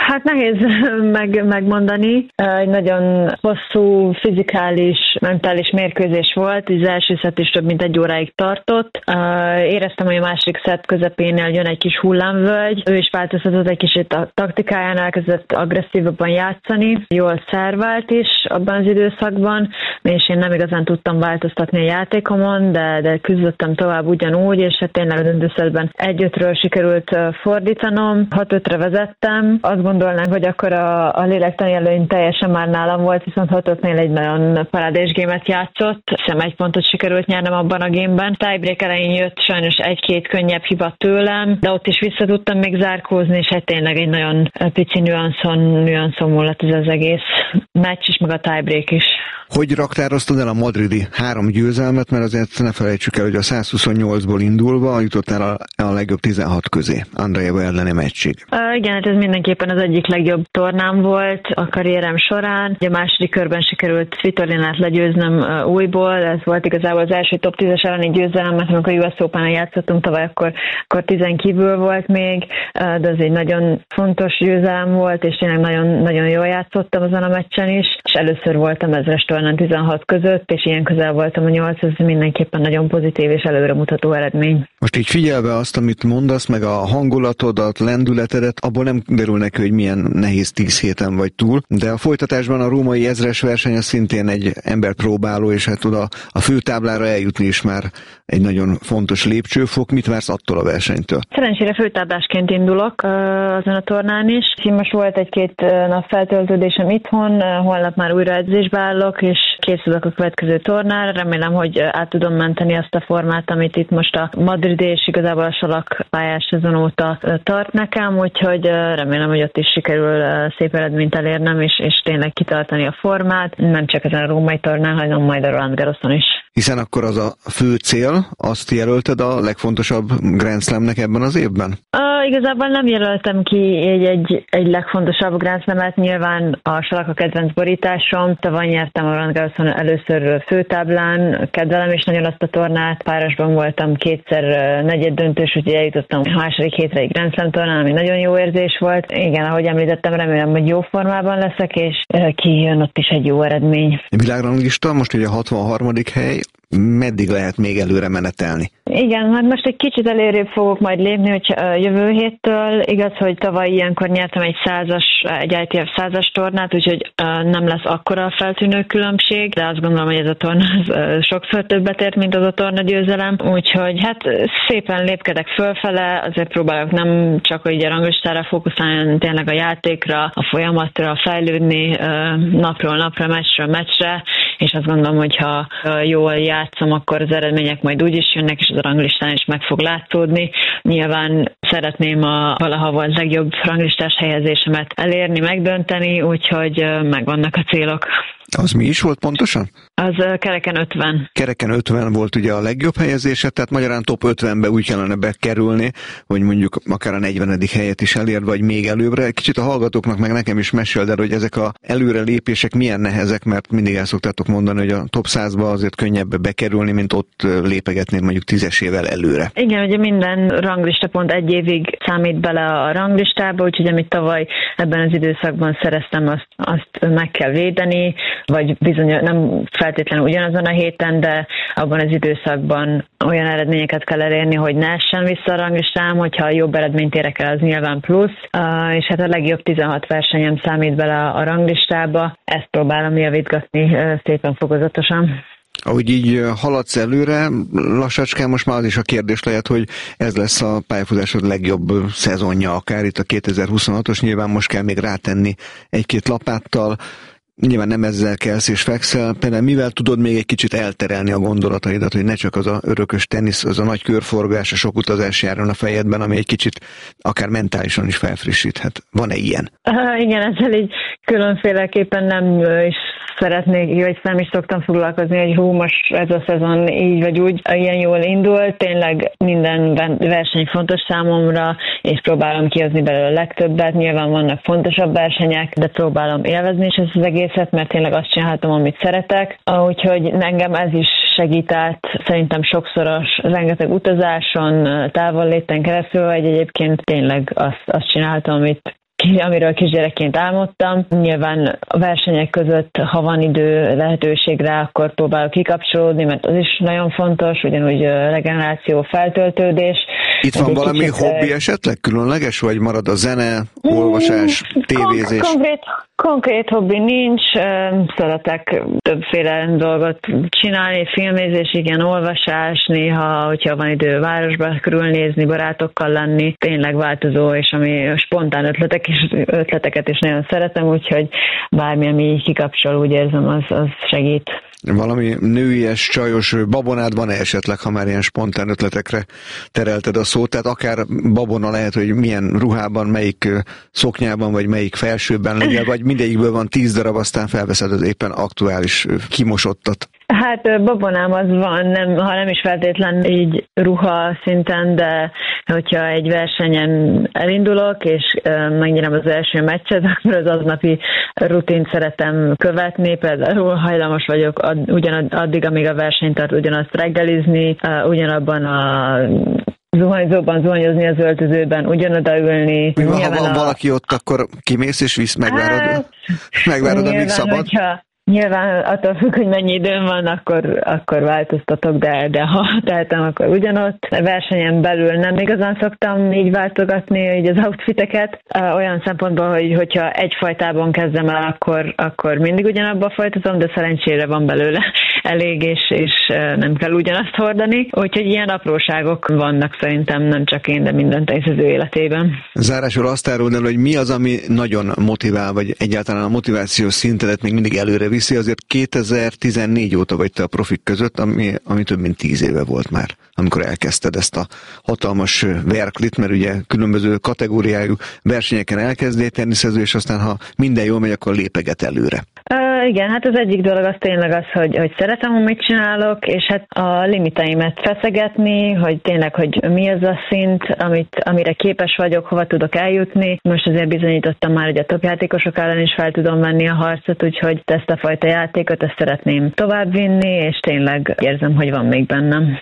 Hát nehéz meg, megmondani. Egy nagyon hosszú fizikális, mentális mérkőzés volt, az első szett is több mint egy óráig tartott. Éreztem, hogy a második szett közepénél jön egy kis hullámvölgy. Ő is változtatott egy kicsit a taktikáján, elkezdett agresszívabban játszani. Jól szervált is abban az időszakban, és én nem igazán tudtam változtatni a játékomon, de, de küzdöttem tovább ugyanúgy, és hát tényleg a döntőszettben egy-ötről sikerült fordítanom, hat-ötre vezettem. Azt gondolnánk, hogy akkor a, a lélektani előny teljesen már nálam volt, viszont hat-ötnél egy nagyon parádés gémet játszott. Hiszem egy pontot sikerült nyernem abban a gémben. Tiebreak elején jött sajnos egy-két könnyebb hiba tőlem, de ott is vissza tudtam még zárkózni, és hát tényleg egy nagyon pici nüanszon, nüanszon múlott ez az egész meccs is, meg a tiebreak is. Hogy raktároztad el a madridi három győzelmet, mert azért ne felejtsük el, hogy a száz huszonnyolcból indulva jutottál a, a legjobb tizenhat közé, Andreeva elleni meccsig. Uh, igen, hát ez mindenképpen az egyik legjobb tornám volt a karrierem során. Ugye a második körben sikerült Svitolinát legyőznöm uh, újból, ez volt igazából az első top tízes elleni győzelem, mert amikor a U S Open-en játszottunk tavaly, akkor, akkor tizen kívül volt még, uh, de ez egy nagyon fontos győzelem volt, és tényleg nagyon, nagyon jól játszottam azon a meccsen is, és először voltam ezres tornán tizenhat között, és ilyen közel voltam a nyolc, ez mindenképpen nagyon pozitív és előremutató eredmény. Most így figyelve azt, amit mondasz, meg a hangulatodat, lendületedet, abból nem derül neki, hogy milyen nehéz tíz héten vagy túl, de a folytatásban a római ezres verseny az szintén egy emberpróbáló, és hát oda a főtáblára eljutni is már egy nagyon fontos lépcsőfok. Mit vársz attól a versenytől? Szerencsére főtáblásként indulok uh, azon a tornán is. Most volt egy-két nap feltöltődésem itthon, holnap már újra edzésbe állok, és készülök a következő tornára. Remélem, hogy át tudom menteni azt a formát, amit itt most a Madrid és igazából a salak pályás szezon óta tart nekem, úgyhogy remélem, hogy ott is sikerül szép eredményt elérnem, és, és tényleg kitartani a formát, nem csak ezen a római tornán, hanem majd a Roland Garroson is. Hiszen akkor az a fő cél, azt jelölted a legfontosabb Grand Slamnek ebben az évben? Uh, igazából nem jelöltem ki egy, egy, egy legfontosabb Grand Slamet, nyilván a salak a kedvenc borításom. Tavaly nyertem a Roland Garroson először főtáblán, kedvelem is nagyon azt a tornát, párosban voltam kétszer negyed döntős, úgyhogy eljutottam a második hétre egy Grand Slam tornán, ami nagyon jó érzés volt. Igen, ahogy említettem, remélem, hogy jó formában leszek, és kijön ott is egy jó eredmény. Világranglista, most ugye a hatvanharmadik hely, meddig lehet még előre menetelni? Igen, hát most egy kicsit előrébb fogok majd lépni, hogy jövő héttől. Igaz, hogy tavaly ilyenkor nyertem egy százas, egy I T F százas tornát, úgyhogy nem lesz akkora feltűnő különbség, de azt gondolom, hogy ez a torna sokszor többet ért, mint az a torna győzelem. Úgyhogy hát szépen lépkedek fölfele, azért próbálok nem csak hogy a ranglistára fókuszálni, hanem tényleg a játékra, a folyamatra, fejlődni napról napra, meccsről meccsre, és azt gondolom, hogy ha jól játszom, akkor az eredmények majd úgy is jönnek, és az a ranglistán is meg fog látszódni. Nyilván szeretném a valaha volt legjobb ranglistás helyezésemet elérni, megdönteni, úgyhogy megvannak a célok. Az mi is volt pontosan? Az kereken ötven. Kereken ötven volt ugye a legjobb helyezése, tehát magyarán top ötvenbe úgy kellene bekerülni, hogy mondjuk akár a negyvenedik helyet is elér, vagy még előbbre. Kicsit a hallgatóknak meg nekem is meséld el, hogy ezek a előrelépések milyen nehezek, mert mindig el szoktátok mondani, hogy a top százba azért könnyebb bekerülni, mint ott lépegetnél mondjuk tízesével előre. Igen, ugye minden ranglista pont egy évig számít bele a ranglistába, úgyhogy amit tavaly ebben az időszakban szereztem, azt, azt meg kell védeni, vagy bizony nem feltétlenül ugyanazon a héten, de abban az időszakban olyan eredményeket kell elérni, hogy ne essen vissza a ranglistám, hogyha jobb eredményt érek el, az nyilván plusz, uh, és hát a legjobb tizenhat versenyem számít bele a ranglistába, ezt próbálom javítgatni uh, szépen fokozatosan. Ahogy így haladsz előre, lassacskán most már az is a kérdés lehet, hogy ez lesz a pályafutásod legjobb szezonja akár itt a kétezer-huszonhatos, nyilván most kell még rátenni egy-két lapáttal, nyilván nem ezzel kelsz és fekszel, például mivel tudod még egy kicsit elterelni a gondolataidat, hogy ne csak az a örökös tenisz, az a nagy körforgás, a sok utazás járjon a fejedben, ami egy kicsit akár mentálisan is felfrissíthet. Van-e ilyen? Uh, igen, ezzel így különféleképpen nem is szeretnék, vagy nem is szoktam foglalkozni, hogy hú, most ez a szezon így vagy úgy, ilyen jól indul. Tényleg minden verseny fontos számomra, és próbálom kihozni belőle a legtöbbet. Nyilván vannak fontosabb versenyek, de próbálom élvezni is ezt az egészet, mert tényleg azt csinálhatom, amit szeretek. Úgyhogy engem ez is segít át szerintem sokszoros, rengeteg utazáson, távolléten keresztül, vagy egyébként tényleg azt, azt csinálhatom, amit amiről kisgyerekként álmodtam. Nyilván a versenyek között, ha van idő, lehetőség rá, akkor próbálok kikapcsolódni, mert az is nagyon fontos, ugyanúgy regeneráció, feltöltődés. Itt van valami kicsit, hobbi esetleg különleges, vagy marad a zene, olvasás, tévézés? Konkrét, konkrét hobbi nincs, szeretek többféle dolgot csinálni, filmézés, igen, olvasás, néha, hogyha van idő városba körülnézni, barátokkal lenni, tényleg változó, és ami spontán ötletek is, ötleteket is nagyon szeretem, úgyhogy bármi, ami így kikapcsol, úgy érzem, az, az segít. Valami nőies, csajos babonád van-e esetleg, ha már ilyen spontán ötletekre terelted a szót? Tehát akár babona lehet, hogy milyen ruhában, melyik szoknyában, vagy melyik felsőben legyen, vagy mindegyikből van tíz darab, aztán felveszed az éppen aktuális kimosottat. Hát babonám az van, nem, ha nem is feltétlen így ruha szinten, de hogyha egy versenyen elindulok, és megnyerem az első meccset, akkor az aznapi rutint szeretem követni, például hajlamos vagyok ad, ugyanad, addig, amíg a verseny tart, ugyanazt reggelizni, ugyanabban a zuhanyzóban zuhanyozni, az öltözőben, ugyanoda ülni. Ha van a... valaki ott, akkor kimész és visz, megvárod, hát, megvárod amíg szabad? Hogyha... Nyilván attól függ, hogy mennyi időm van, akkor, akkor változtatok, de, de ha tehetem, akkor ugyanott. A versenyen belül nem igazán szoktam így váltogatni így az outfiteket. Olyan szempontból, hogy hogyha egyfajtában kezdem el, akkor, akkor mindig ugyanabba folytatom, de szerencsére van belőle elég, és, és nem kell ugyanazt hordani. Úgyhogy ilyen apróságok vannak szerintem, nem csak én, de minden teniszező életében. Zárásul azt áruld el, hogy mi az, ami nagyon motivál, vagy egyáltalán a motivációs szintedet még mindig előre viszi, azért kétezer-tizennégy óta vagy te a profik között, ami, ami több mint tíz éve volt már, amikor elkezdted ezt a hatalmas verklit, mert ugye különböző kategóriájú versenyeken elkezdél teniszező, és aztán ha minden jól megy, akkor lépeget előre. Uh, igen, hát az egyik dolog az tényleg az, hogy, hogy szeretem, amit csinálok, és hát a limiteimet feszegetni, hogy tényleg, hogy mi az a szint, amit, amire képes vagyok, hova tudok eljutni. Most azért bizonyítottam már, hogy a top játékosok ellen is fel tudom venni a harcot, úgyhogy ezt a fajta játékot ezt szeretném továbbvinni, és tényleg érzem, hogy van még bennem.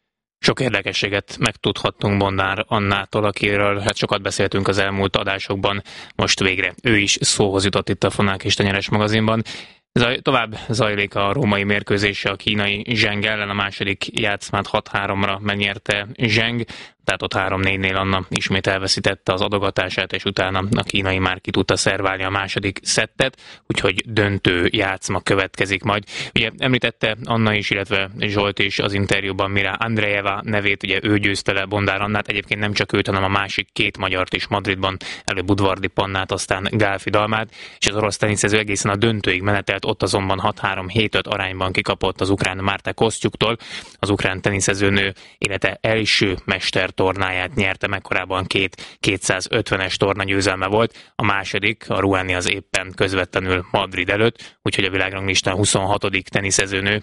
Sok érdekességet megtudhattunk Bondár Annától, akiről hát sokat beszéltünk az elmúlt adásokban, most végre ő is szóhoz jutott itt a Fonák és Tenyeres magazinban. Zaj, tovább zajlik a római mérkőzése a kínai Zheng ellen, a második játszmát hat háromra megnyerte Zheng, tehát ott három négynél Anna ismét elveszítette az adogatását, és utána a kínai már ki tudta szerválni a második szettet, úgyhogy döntő játszma következik majd. Ugye említette Anna is, illetve Zsolt is az interjúban Mira Andreeva nevét, ugye ő győzte le Bondár Annát, egyébként nem csak őt, hanem a másik két magyart is Madridban, előbb Udvardi Pannát, aztán Gálfi Dalmát, és az orosz teniszező egészen a döntőig menetelt, ott azonban hat három hét öt arányban kikapott az ukrán Márta Kosztjuktól. Az ukrán teniszezőnő élete első mester tornáját nyerte, meg korábban két kétszázötvenes tornagyőzelme volt, a második, a Ruáni az éppen közvetlenül Madrid előtt, úgyhogy a világranglistán huszonhatodik teniszezőnő,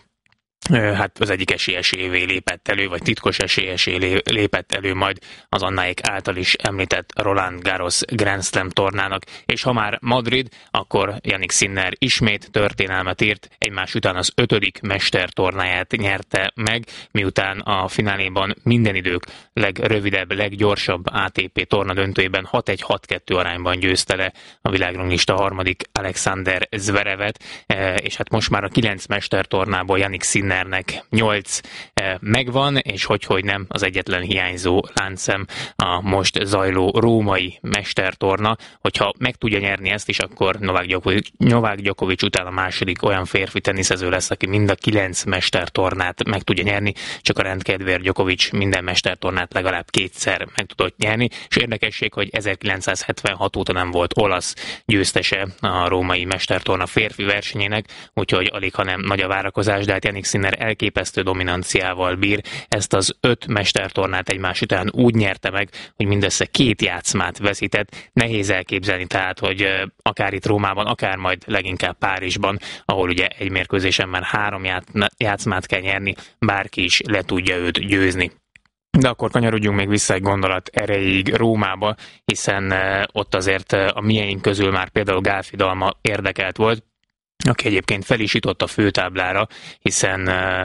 hát az egyik esélyesévé lépett elő, vagy titkos esélyesé lépett elő majd az Annáék által is említett Roland Garros Grand Slam tornának. És ha már Madrid, akkor Jannik Sinner ismét történelmet írt, egymás után az ötödik mestertornáját nyerte meg, miután a fináléban minden idők legrövidebb, leggyorsabb á té pé torna döntőjében hat egy hat kettő arányban győzte le a világranglista harmadik Alexander Zverevet, és hát most már a kilenc mestertornából Jannik Sinner nyolc megvan, és hogy-hogy nem az egyetlen hiányzó láncszem a most zajló római mestertorna. Hogyha meg tudja nyerni ezt is, akkor Novák Djokovic, Novák Djokovic után a második olyan férfi teniszező lesz, aki mind a kilenc mestertornát meg tudja nyerni, csak a rendkedvéért Djokovic minden mestertornát legalább kétszer meg tudott nyerni, és érdekesség, hogy ezerkilencszázhetvenhat óta nem volt olasz győztese a római mestertorna férfi versenyének, úgyhogy alig, hanem nagy a várakozás, de hát Jannik Sinner elképesztő dominanciával bír. Ezt az öt mestertornát egymás után úgy nyerte meg, hogy mindössze két játszmát veszített. Nehéz elképzelni tehát, hogy akár itt Rómában, akár majd leginkább Párizsban, ahol ugye egy mérkőzésen már három játszmát kell nyerni, bárki is le tudja őt győzni. De akkor kanyarodjunk még vissza egy gondolat erejéig Rómába, hiszen ott azért a mieink közül már például Gálfi Dalma érdekelt volt, aki egyébként fel is jutott a főtáblára, hiszen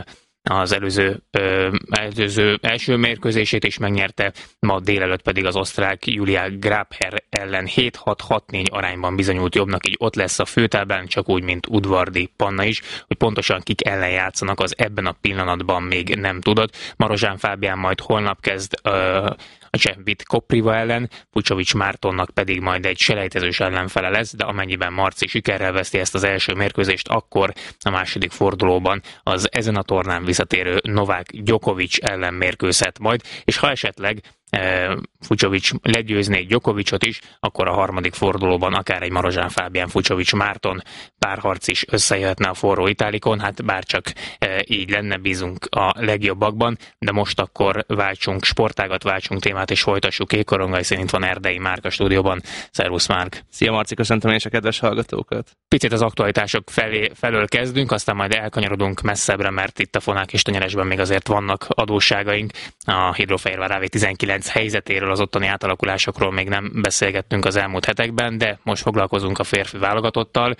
az előző, ö, előző első mérkőzését is megnyerte, ma délelőtt pedig az osztrák Julia Grabher ellen hét hat hat négy arányban bizonyult jobbnak, így ott lesz a főtáblán, csak úgy, mint Udvardi Panna is, hogy pontosan kik ellen játszanak, az ebben a pillanatban még nem tudod. Marozsán Fábián majd holnap kezd ö, a cseh Vit Kopriva ellen, Fucsovics Mártonnak pedig majd egy selejtezős ellenfele lesz, de amennyiben Marci sikerrel veszti ezt az első mérkőzést, akkor a második fordulóban az ezen a tornán visszatérő Novák Djokovic ellen mérkőzhet majd, és ha esetleg Fucsovics legyőzné Djokovicot is, akkor a harmadik fordulóban akár egy Marozsán Fábián Fucsovics Márton párharc is összejöhetne a forró itálikon, hát bárcsak így lenne, bízunk a legjobbakban, de most akkor váltsunk sportágat, váltsunk témát és folytassuk. Ékorongai szerint van Erdei Márk a stúdióban. Szervusz Márk! Szia Marci, köszöntöm én is a kedves hallgatókat! Picit az aktualitások felé, felől kezdünk, aztán majd elkanyarodunk messzebbre, mert itt a Fonák és Tenyeresben még azért vannak adósságaink. A Hidrofehérvár á vé tizenkilenc helyzetéről, az ottani átalakulásokról még nem beszélgettünk az elmúlt hetekben, de most foglalkozunk a férfi válogatottal.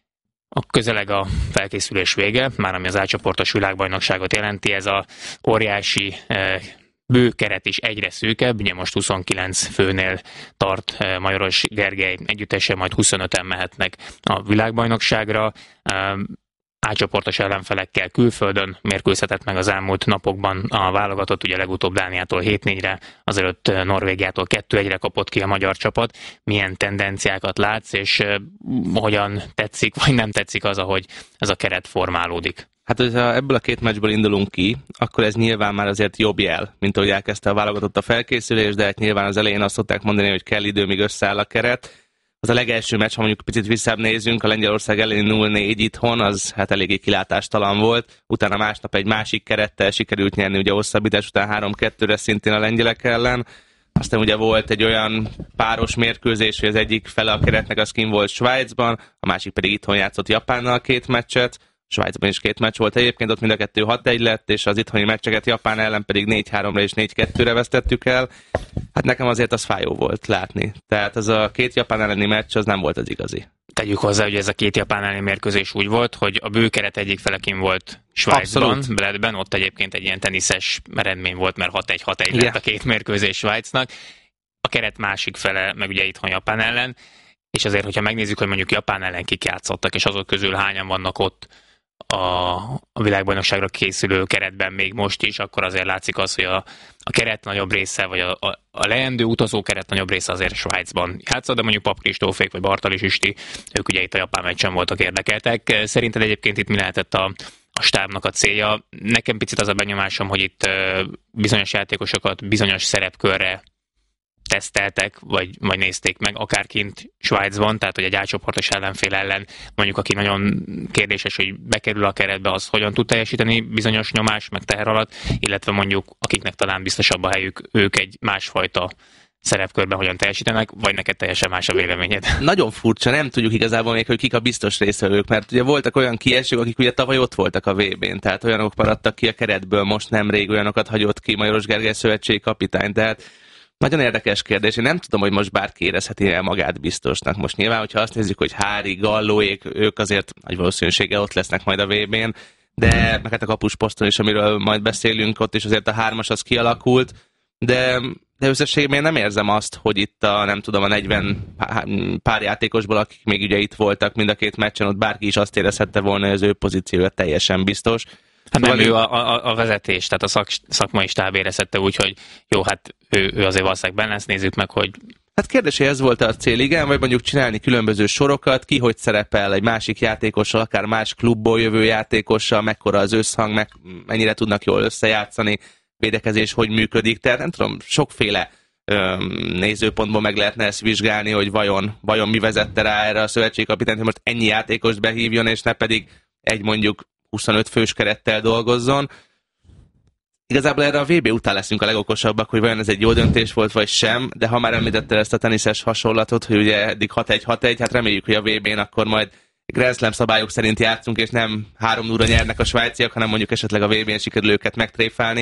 A közeleg a felkészülés vége, már ami az átcsoportos világbajnokságot jelenti, ez a óriási eh, bő keret is egyre szűkebb, ugye most huszonkilenc főnél tart eh, Majoros Gergely együttesen, majd huszonöten mehetnek a világbajnokságra. Eh, átcsoportos ellenfelekkel külföldön mérkőzhetett meg az elmúlt napokban a válogatott, ugye legutóbb Dániától hét négyre, azelőtt Norvégiától kettő egyre kapott ki a magyar csapat. Milyen tendenciákat látsz, és uh, hogyan tetszik, vagy nem tetszik az, ahogy ez a keret formálódik? Hát, hogyha ebből a két meccsből indulunk ki, akkor ez nyilván már azért jobb jel, mint ahogy elkezdte a válogatott a felkészülés, de hát nyilván az elején azt szokták mondani, hogy kell idő, míg összeáll a keret. Az a legelső meccs, ha mondjuk picit visszább nézünk, a Lengyelország elleni nulla négy itthon, az hát eléggé kilátástalan volt. Utána másnap egy másik kerettel sikerült nyerni, ugye hosszabbítás után három kettőre szintén a lengyelek ellen. Aztán ugye volt egy olyan páros mérkőzés, hogy az egyik fele a keretnek az kint volt Svájcban, a másik pedig itthon játszott Japánnal két meccset. Svájcban is két meccs volt egyébként, ott mind a kettő hat egy lett, és az itthoni meccseket Japán ellen pedig négy háromra és négy kettőre vesztettük el. Hát nekem azért az fájó volt látni. Tehát az a két Japán elleni meccs az nem volt az igazi. Tegyük hozzá, hogy ez a két Japán elleni mérkőzés úgy volt, hogy a bőkeret egyik felekin volt Svájcban, Bledben, ott egyébként egy ilyen teniszes eredmény volt, mert hat egy hat egy lett a két mérkőzés Svájcnak. A keret másik fele meg ugye itthon Japán ellen, és azért, hogyha megnézzük, hogy mondjuk Japán ellen kik játszottak, és azok közül hányan vannak ott a, a világbajnokságra készülő keretben még most is, akkor azért látszik az, hogy a, a keret nagyobb része, vagy a, a, a leendő utazó keret nagyobb része azért Svájcban játszott, de mondjuk Pap Kristófék vagy Bartalis Isti, ők ugye itt a japán meccsen voltak érdekeltek. Szerinted egyébként itt mi lehetett a, a stábnak a célja? Nekem picit az a benyomásom, hogy itt bizonyos játékosokat bizonyos szerepkörre teszteltek, vagy, vagy nézték meg, akár kint Svájcban, tehát hogy egy átcsoportos ellenfél ellen, mondjuk aki nagyon kérdéses, hogy bekerül a keretbe, az hogyan tud teljesíteni bizonyos nyomás, meg teher alatt, illetve mondjuk akiknek talán biztosabb a helyük, ők egy másfajta szerepkörben hogyan teljesítenek, vagy neked teljesen más a véleményed? Nagyon furcsa, nem tudjuk igazából még, hogy kik a biztos résztvevők, mert ugye voltak olyan kiesők, akik ugye tavaly ott voltak a vé bén, tehát olyanok maradtak ki a keretből, most nemrég olyanokat hagyott ki Majoros Gergely szövetségi kapitány, tehát nagyon érdekes kérdés. Én nem tudom, hogy most bárki érezheti el magát biztosnak. Most nyilván, hogyha azt nézzük, hogy Hári, Gallóék, ők azért nagy valószínűséggel ott lesznek majd a vé bén, de meg hát a kapusposzton is, amiről majd beszélünk, ott is azért a hármas az kialakult, de, de összességében én nem érzem azt, hogy itt a, nem tudom, a negyven pár játékosból, akik még ugye itt voltak mind a két meccsen, ott bárki is azt érezhette volna, hogy az ő pozíciója teljesen biztos. Hát nem, ő a, a, a vezetés, tehát a szak, szakmai stáb érezhette úgy, hogy jó, hát ő, ő azért valószínűleg benne lesz, nézzük meg, hogy... Hát kérdés, hogy ez volt a cél, igen, vagy mondjuk csinálni különböző sorokat, ki hogy szerepel egy másik játékossal, akár más klubból jövő játékossal, mekkora az összhang, meg mennyire tudnak jól összejátszani, védekezés hogy működik, tehát nem tudom, sokféle öm, nézőpontból meg lehetne ezt vizsgálni, hogy vajon, vajon mi vezette rá erre a szövetségkapitányt, hogy most ennyi játékost behívjon, és ne pedig egy mondjuk huszonöt fős kerettel dolgozzon. Igazából erre a vé bé után leszünk a legokosabbak, hogy vajon ez egy jó döntés volt, vagy sem, de ha már említette ezt a teniszes hasonlatot, hogy ugye eddig hat egy hat egy, hát reméljük, hogy a vé bén akkor majd Grand Slam szabályok szerint játszunk, és nem három nulla nyernek a svájciak, hanem mondjuk esetleg a vé bén sikerül őket megtréfálni.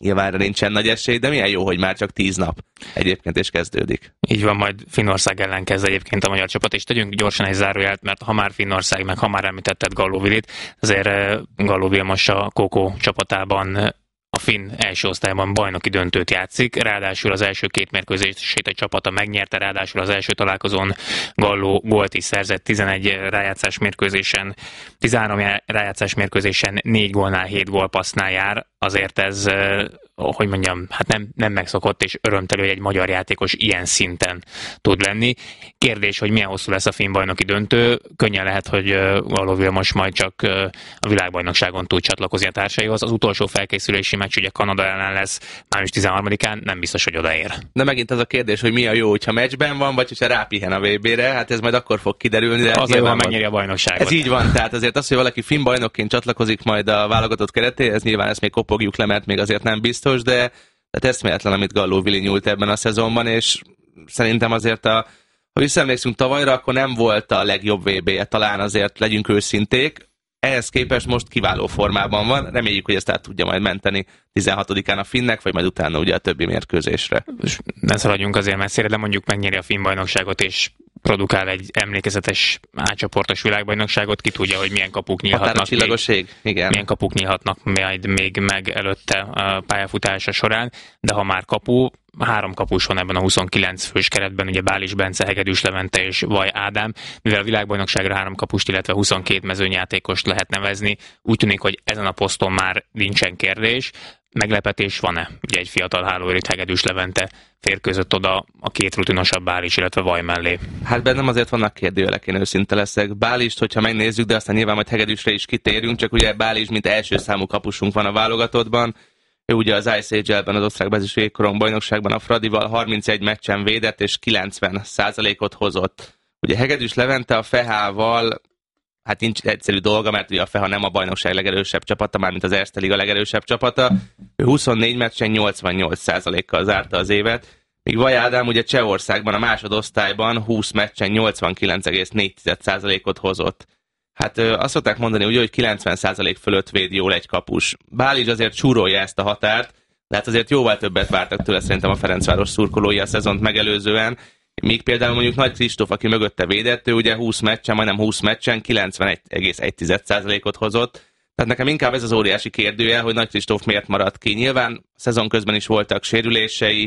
nyilván erre nincsen nagy esély, de milyen jó, hogy már csak tíz nap egyébként is kezdődik. Így van, majd Finnország ellen kezd egyébként a magyar csapat, és tegyünk gyorsan egy zárójelt, mert ha már Finnország, meg ha már említetted Galló Vilit, azért Galló Vilmos a Kókó csapatában a finn első osztályban bajnoki döntőt játszik, ráadásul az első két mérkőzését a csapata megnyerte, ráadásul az első találkozón Galló gólt is szerzett, tizenegy rájátszás mérkőzésen, tizenhárom rájátszás mérkőzésen négy gólnál, hét gólpassznál jár, azért ez, hogy mondjam, hát nem, nem megszokott, és örömtelő, hogy egy magyar játékos ilyen szinten tud lenni. Kérdés, hogy milyen hosszú lesz a finn bajnoki döntő, könnyen lehet, hogy Galló Vilmos majd csak a világbajnokságon tud csatlakozni a társaihoz. Az utolsó felkészülési meccs ugye Kanada ellen lesz május tizenharmadikán, nem biztos, hogy odaér. De megint az a kérdés, hogy mi a jó, hogyha meccsben van, vagy hogyha rápihen a vé bére, hát ez majd akkor fog kiderülni. De az jó, ha megnyeri a bajnokságot. Ez így van, tehát azért az, hogy valaki finn bajnokként csatlakozik majd a válogatott keretéhez, nyilván ezt még kopogjuk le, mert még azért nem biztos, de tehát eszméletlen, amit Galló Vili nyújt ebben a szezonban, és szerintem azért a, ha visszaemlékszünk tavalyra, akkor nem volt a legjobb vé bé-je, talán azért legyünk őszinték. Ehhez képest most kiváló formában van, reméljük, hogy ezt át tudja majd menteni tizenhatodikán a finnek, vagy majd utána ugye a többi mérkőzésre. Ne szaladjunk azért messzire, de mondjuk megnyeri a finn bajnokságot, és produkál egy emlékezetes átcsoportos világbajnokságot, ki tudja, hogy milyen kapuk nyílhatnak még, igen. milyen kapuk nyílhatnak majd még meg előtte a pályafutása során, de ha már kapu, három kapus van ebben a huszonkilenc fős keretben, ugye Bális Bence, Hegedűs Levente és Vaj Ádám, mivel a világbajnokságra három kapust, illetve huszonkét mezőnyjátékost lehet nevezni, úgy tűnik, hogy ezen a poszton már nincsen kérdés. Meglepetés van-e? Ugye egy fiatal hálóőrit, Hegedűs Levente férkőzött oda a két rutinosabb Bális, illetve Vaj mellé. Hát bennem azért vannak kérdőjelek, én őszinte leszek. Bálist, hogyha megnézzük, de aztán nyilván majd Hegedűsre is kitérünk, csak ugye Bális, mint első számú kapusunk van a válogatottban. Ő ugye az Ice Age-ben, az osztrák bezis jégkorong bajnokságban a Fradival harmincegy meccsen védett, és kilencven százalékot hozott. Ugye Hegedűs Levente a Fehával, hát nincs egyszerű dolga, mert ugye a Feha nem a bajnokság legerősebb csapata, mármint az Erste Liga legerősebb csapata. Ő huszonnégy meccsen nyolcvannyolc százalékkal zárta az évet, míg Vaj Ádám ugye Csehországban a másodosztályban húsz meccsen nyolcvankilenc egész négy százalékot hozott. Hát azt szokták mondani, ugye, hogy kilencven százalék fölött véd jól egy kapus. Bális azért súrolja ezt a határt, de hát azért jóval többet vártak tőle szerintem a Ferencváros szurkolói a szezont megelőzően. Míg például mondjuk Nagy Kristóf, aki mögötte védett, ő ugye húsz meccsen, majdnem húsz meccsen kilencvenegy egész egy százalékot hozott. Tehát nekem inkább ez az óriási kérdője, hogy Nagy Kristóf miért maradt ki. Nyilván szezon közben is voltak sérülései,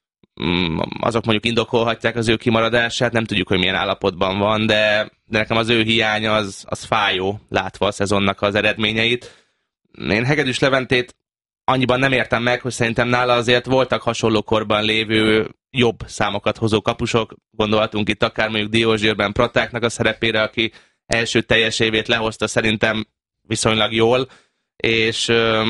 azok mondjuk indokolhatják az ő kimaradását, nem tudjuk, hogy milyen állapotban van, de, de nekem az ő hiánya az, az fájó, látva a szezonnak az eredményeit. Én Hegedűs Leventét annyiban nem értem meg, hogy szerintem nála azért voltak hasonló korban lévő jobb számokat hozó kapusok, gondolhatunk itt akár mondjuk Diózsőrben Pratáknak a szerepére, aki első teljes évét lehozta szerintem viszonylag jól, és,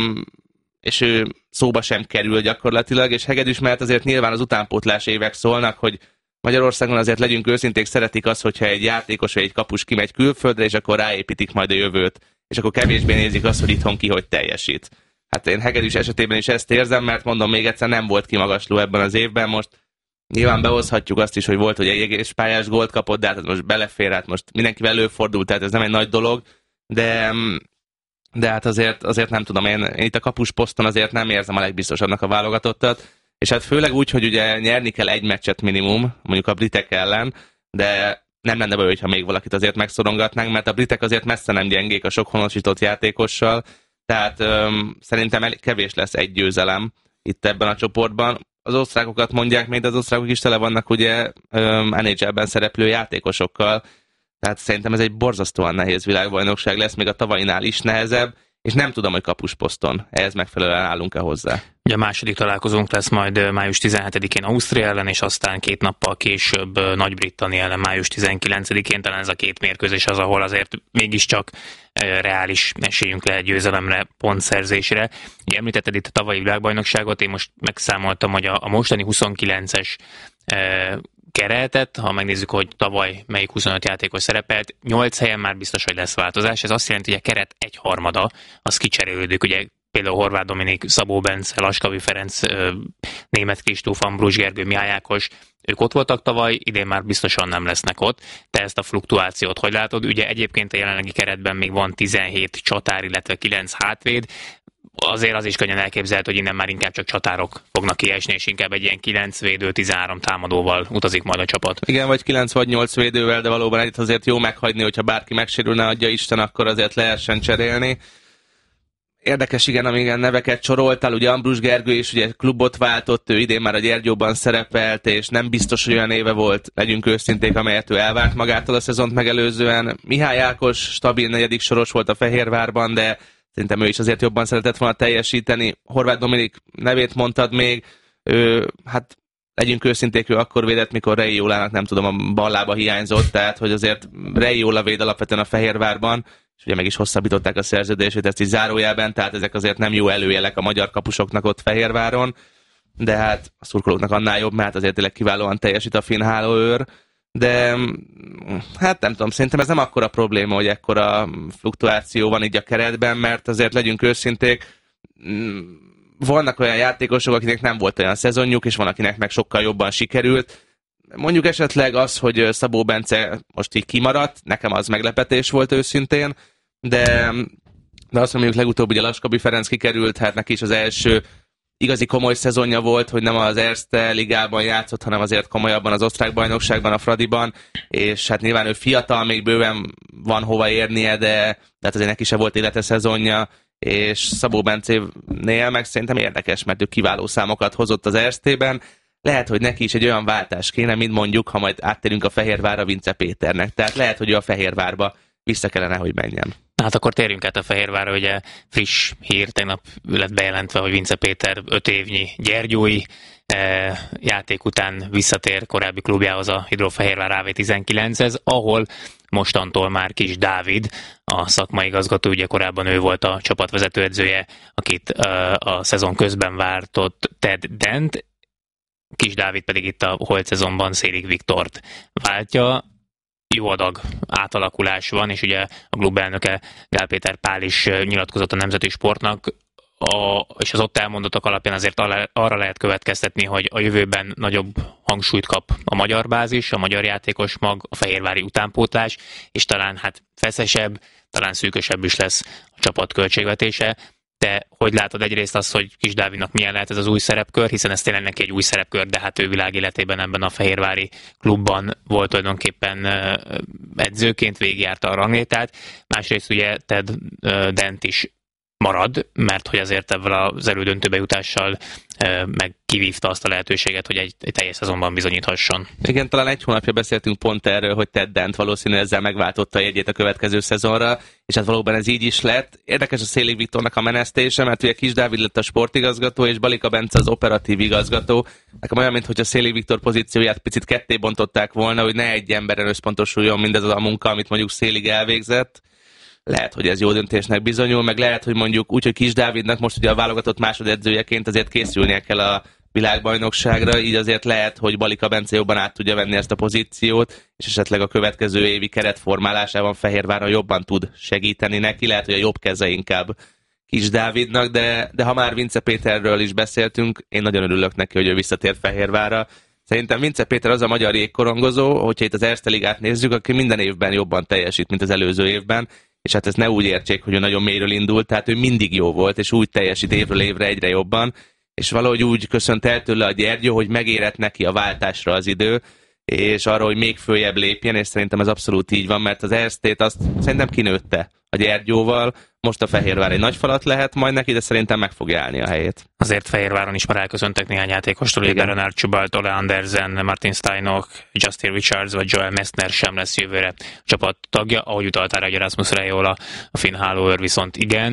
és ő szóba sem kerül gyakorlatilag, és Hegedűs mellett azért nyilván az utánpótlás évek szólnak, hogy Magyarországon azért legyünk őszinték, szeretik azt, hogyha egy játékos vagy egy kapus kimegy külföldre, és akkor ráépítik majd a jövőt, és akkor kevésbé nézik azt, hogy itthon ki hogy teljesít. Hát én Hegedűs esetében is ezt érzem, mert mondom még egyszer, nem volt kimagasló ebben az évben, most nyilván behozhatjuk azt is, hogy volt, hogy egy egész pályás gólt kapott, de hát most belefér, hát most mindenkivel előfordult, tehát ez nem egy nagy dolog, de, de hát azért, azért nem tudom, én, én itt a kapus poszton azért nem érzem a legbiztosabbnak a válogatottat, és hát főleg úgy, hogy ugye nyerni kell egy meccset minimum, mondjuk a britek ellen, de nem lenne baj, hogyha még valakit azért megszorongatnánk, mert a britek azért messze nem gyengék a sok honosított játékossal, tehát öm, szerintem elég kevés lesz egy győzelem itt ebben a csoportban. Az osztrákokat mondják még, de az osztrákok is tele vannak ugye en há el-ben szereplő játékosokkal, tehát szerintem ez egy borzasztóan nehéz világbajnokság lesz, még a tavalyinál is nehezebb, és nem tudom, hogy kapusposzton ehhez megfelelően állunk-e hozzá. Ugye a második találkozónk lesz majd május tizenhetedikén Ausztria ellen, és aztán két nappal később Nagy-Britannia ellen május tizenkilencedikén, talán ez a két mérkőzés az, ahol azért mégiscsak reális esélyünk lehet győzelemre, pontszerzésre. Ugye említetted itt a tavalyi világbajnokságot, én most megszámoltam, hogy a, a mostani huszonkilences e, keretet, ha megnézzük, hogy tavaly melyik huszonöt játékos szerepelt, nyolc helyen már biztos, hogy lesz változás. Ez azt jelenti, hogy a keret egyharmada, az kicserélődik, ugye például Horváth Dominik, Szabó Bence, Laskavi Ferenc, Németh Kristóf, Ambrus Gergő, Mihály Ákos, ők ott voltak tavaly, idén már biztosan nem lesznek ott. Te ezt a fluktuációt hogy látod? Ugye egyébként a jelenlegi keretben még van tizenhét csatár, illetve kilenc hátvéd. azért az is könnyen elképzelhető, hogy innen már inkább csak csatárok fognak kiesni, és inkább egy ilyen kilenc védő, tizenhárom támadóval utazik majd a csapat. Igen, vagy kilenc vagy nyolc védővel, de valóban egyet azért jó meghagyni, hogyha bárki megsérülne, adja Isten, akkor azért lehessen cserélni. Érdekes, igen, amíg neveket soroltál, ugye Ambrus Gergő is ugye klubot váltott, ő idén már a Gyergyóban szerepelt, és nem biztos, hogy olyan éve volt, legyünk őszinték, amelyet ő elvárt magától a szezont megelőzően. Mihály Ákos stabil negyedik soros volt a Fehérvárban, de szerintem ő is azért jobban szeretett volna teljesíteni. Horváth Dominik nevét mondtad még, ő, hát legyünk őszinték, ő akkor védett, mikor Rei Jólának nem tudom, a ballába hiányzott, tehát hogy azért Rei Jóla véd alapvetően a Fehérvárban, és ugye meg is hosszabbították a szerződését, ezt is zárójelben, tehát ezek azért nem jó előjelek a magyar kapusoknak ott Fehérváron, de hát a szurkolóknak annál jobb, mert azért tényleg kiválóan teljesít a finn hálóőr, de hát nem tudom, szerintem ez nem akkora probléma, hogy ekkora fluktuáció van így a keretben, mert azért legyünk őszinték, vannak olyan játékosok, akinek nem volt olyan szezonjuk, és van, akinek meg sokkal jobban sikerült. Mondjuk esetleg az, hogy Szabó Bence most így kimaradt, nekem az meglepetés volt őszintén, de, de azt mondjuk legutóbb ugye Laskabi Ferenc kikerült, hát neki is az első igazi komoly szezonja volt, hogy nem az Erste ligában játszott, hanem azért komolyabban az osztrák bajnokságban, a Fradiban, és hát nyilván ő fiatal, még bőven van hova érnie, de, de hát azért neki se volt élete szezonja, és Szabó Bencénél meg szerintem érdekes, mert ő kiváló számokat hozott az Erstében. Lehet, hogy neki is egy olyan váltás kéne, mint mondjuk, ha majd áttérünk a Fehérvárra Vince Péternek. Tehát lehet, hogy ő a Fehérvárba vissza kellene, hogy menjen. Hát akkor térjünk át a Fehérvárra, ugye friss hír, tegnap lett bejelentve, hogy Vince Péter öt évnyi gyergyói eh, játék után visszatér korábbi klubjához, a Hidrofehérvár á vé tizenkilenchez, ahol mostantól már Kis Dávid, a szakmai igazgató, ugye korábban ő volt a csapatvezetőedzője, akit eh, a szezon közben váltott Ted Dent, Kis Dávid pedig itt a holt szezonban Szélig Viktort váltja. Jó adag átalakulás van, és ugye a klub elnöke Gál Péter Pál is nyilatkozott a Nemzeti Sportnak, a, és az ott elmondottak alapján azért arra lehet következtetni, hogy a jövőben nagyobb hangsúlyt kap a magyar bázis, a magyar játékos mag, a fehérvári utánpótlás, és talán hát feszesebb, talán szűkösebb is lesz a csapat költségvetése. Te hogy látod egyrészt azt, hogy Kis Dávidnak milyen lehet ez az új szerepkör, hiszen ez tényleg neki egy új szerepkör, de hát ő világéletében ebben a fehérvári klubban volt tulajdonképpen edzőként, végigjárta a ranglétát. Másrészt ugye Ted Dent is marad, mert hogy azért ebben az elődöntőbe jutással meg kivívta azt a lehetőséget, hogy egy, egy teljes szezonban bizonyíthasson. Igen, talán egy hónapja beszéltünk pont erről, hogy Ted Dent valószínűleg ezzel megváltotta a jegyét a következő szezonra, és hát valóban ez így is lett. Érdekes a Szélig Viktornak a menesztése, mert ugye Kis Dávid lett a sportigazgató, és Balika Bence az operatív igazgató. Nekem olyan, mintha Szélig Viktor pozícióját picit ketté bontották volna, hogy ne egy emberen összpontosuljon mindez az a munka, amit mondjuk Szélig elvégzett. Lehet, hogy ez jó döntésnek bizonyul, meg lehet, hogy mondjuk úgy, hogy Kis Dávidnak most ugye a válogatott másodedzőjeként azért készülnie kell a világbajnokságra, így azért lehet, hogy Balika Bence jobban át tudja venni ezt a pozíciót, és esetleg a következő évi keretformálásában Fehérvárra jobban tud segíteni neki, lehet, hogy a jobb keze inkább Kis Dávidnak, de, de ha már Vince Péterről is beszéltünk, én nagyon örülök neki, hogy ő visszatért Fehérvárra. Szerintem Vince Péter az a magyar jégkorongozó, hogyha itt az Erste ligát nézzük, aki minden évben jobban teljesít, mint az előző évben, és hát ezt ne úgy értsék, hogy ő nagyon mélyről indult, tehát ő mindig jó volt, és úgy teljesít évről évre egyre jobban, és valahogy úgy köszönt el tőle a Gyergyó, hogy megérett neki a váltásra az idő, és arra, hogy még följebb lépjen, és szerintem ez abszolút így van, mert az Erstét azt szerintem kinőtte a Gyergyóval, most a Fehérvár egy nagy falat lehet majd neki, de szerintem meg fogja állni a helyét. Azért Fehérváron is már elköszöntek néhány játékostól, hogy Beren Archibald, Ole Andersen, Martin Steinok, Justin Richards vagy Joel Messner sem lesz jövőre csapat tagja, ahogy utaltál rá, hogy Erasmus Rejola, a finn hálóőr viszont igen.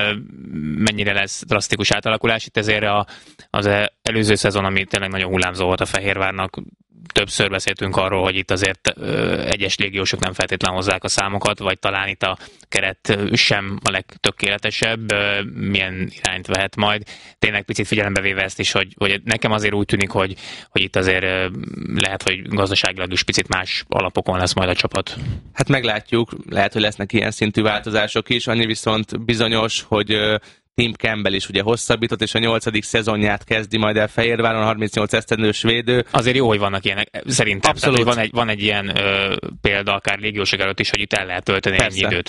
Mennyire lesz drasztikus átalakulás? Itt ezért az előző szezon, ami tényleg nagyon hullámzó volt a Fehérvárnak, többször beszéltünk arról, hogy itt azért ö, egyes légiósok nem feltétlenül hozzák a számokat, vagy talán itt a keret sem a legtökéletesebb, ö, milyen irányt vehet majd. Tényleg picit figyelembe véve ezt is, hogy, hogy nekem azért úgy tűnik, hogy, hogy itt azért ö, lehet, hogy gazdaságilag is picit más alapokon lesz majd a csapat. Hát meglátjuk, lehet, hogy lesznek ilyen szintű változások is, annyi viszont bizonyos, hogy ö, Tim Campbell is ugye hosszabbított, és a nyolcadik szezonját kezdi majd el Fehérváron, a harmincnyolc esztendős védő. Azért jó, hogy vannak ilyenek, szerintem. Abszolút. Tehát, van, egy, van egy ilyen ö, példa, akár légiósok előtt is, hogy itt el lehet tölteni ennyi időt.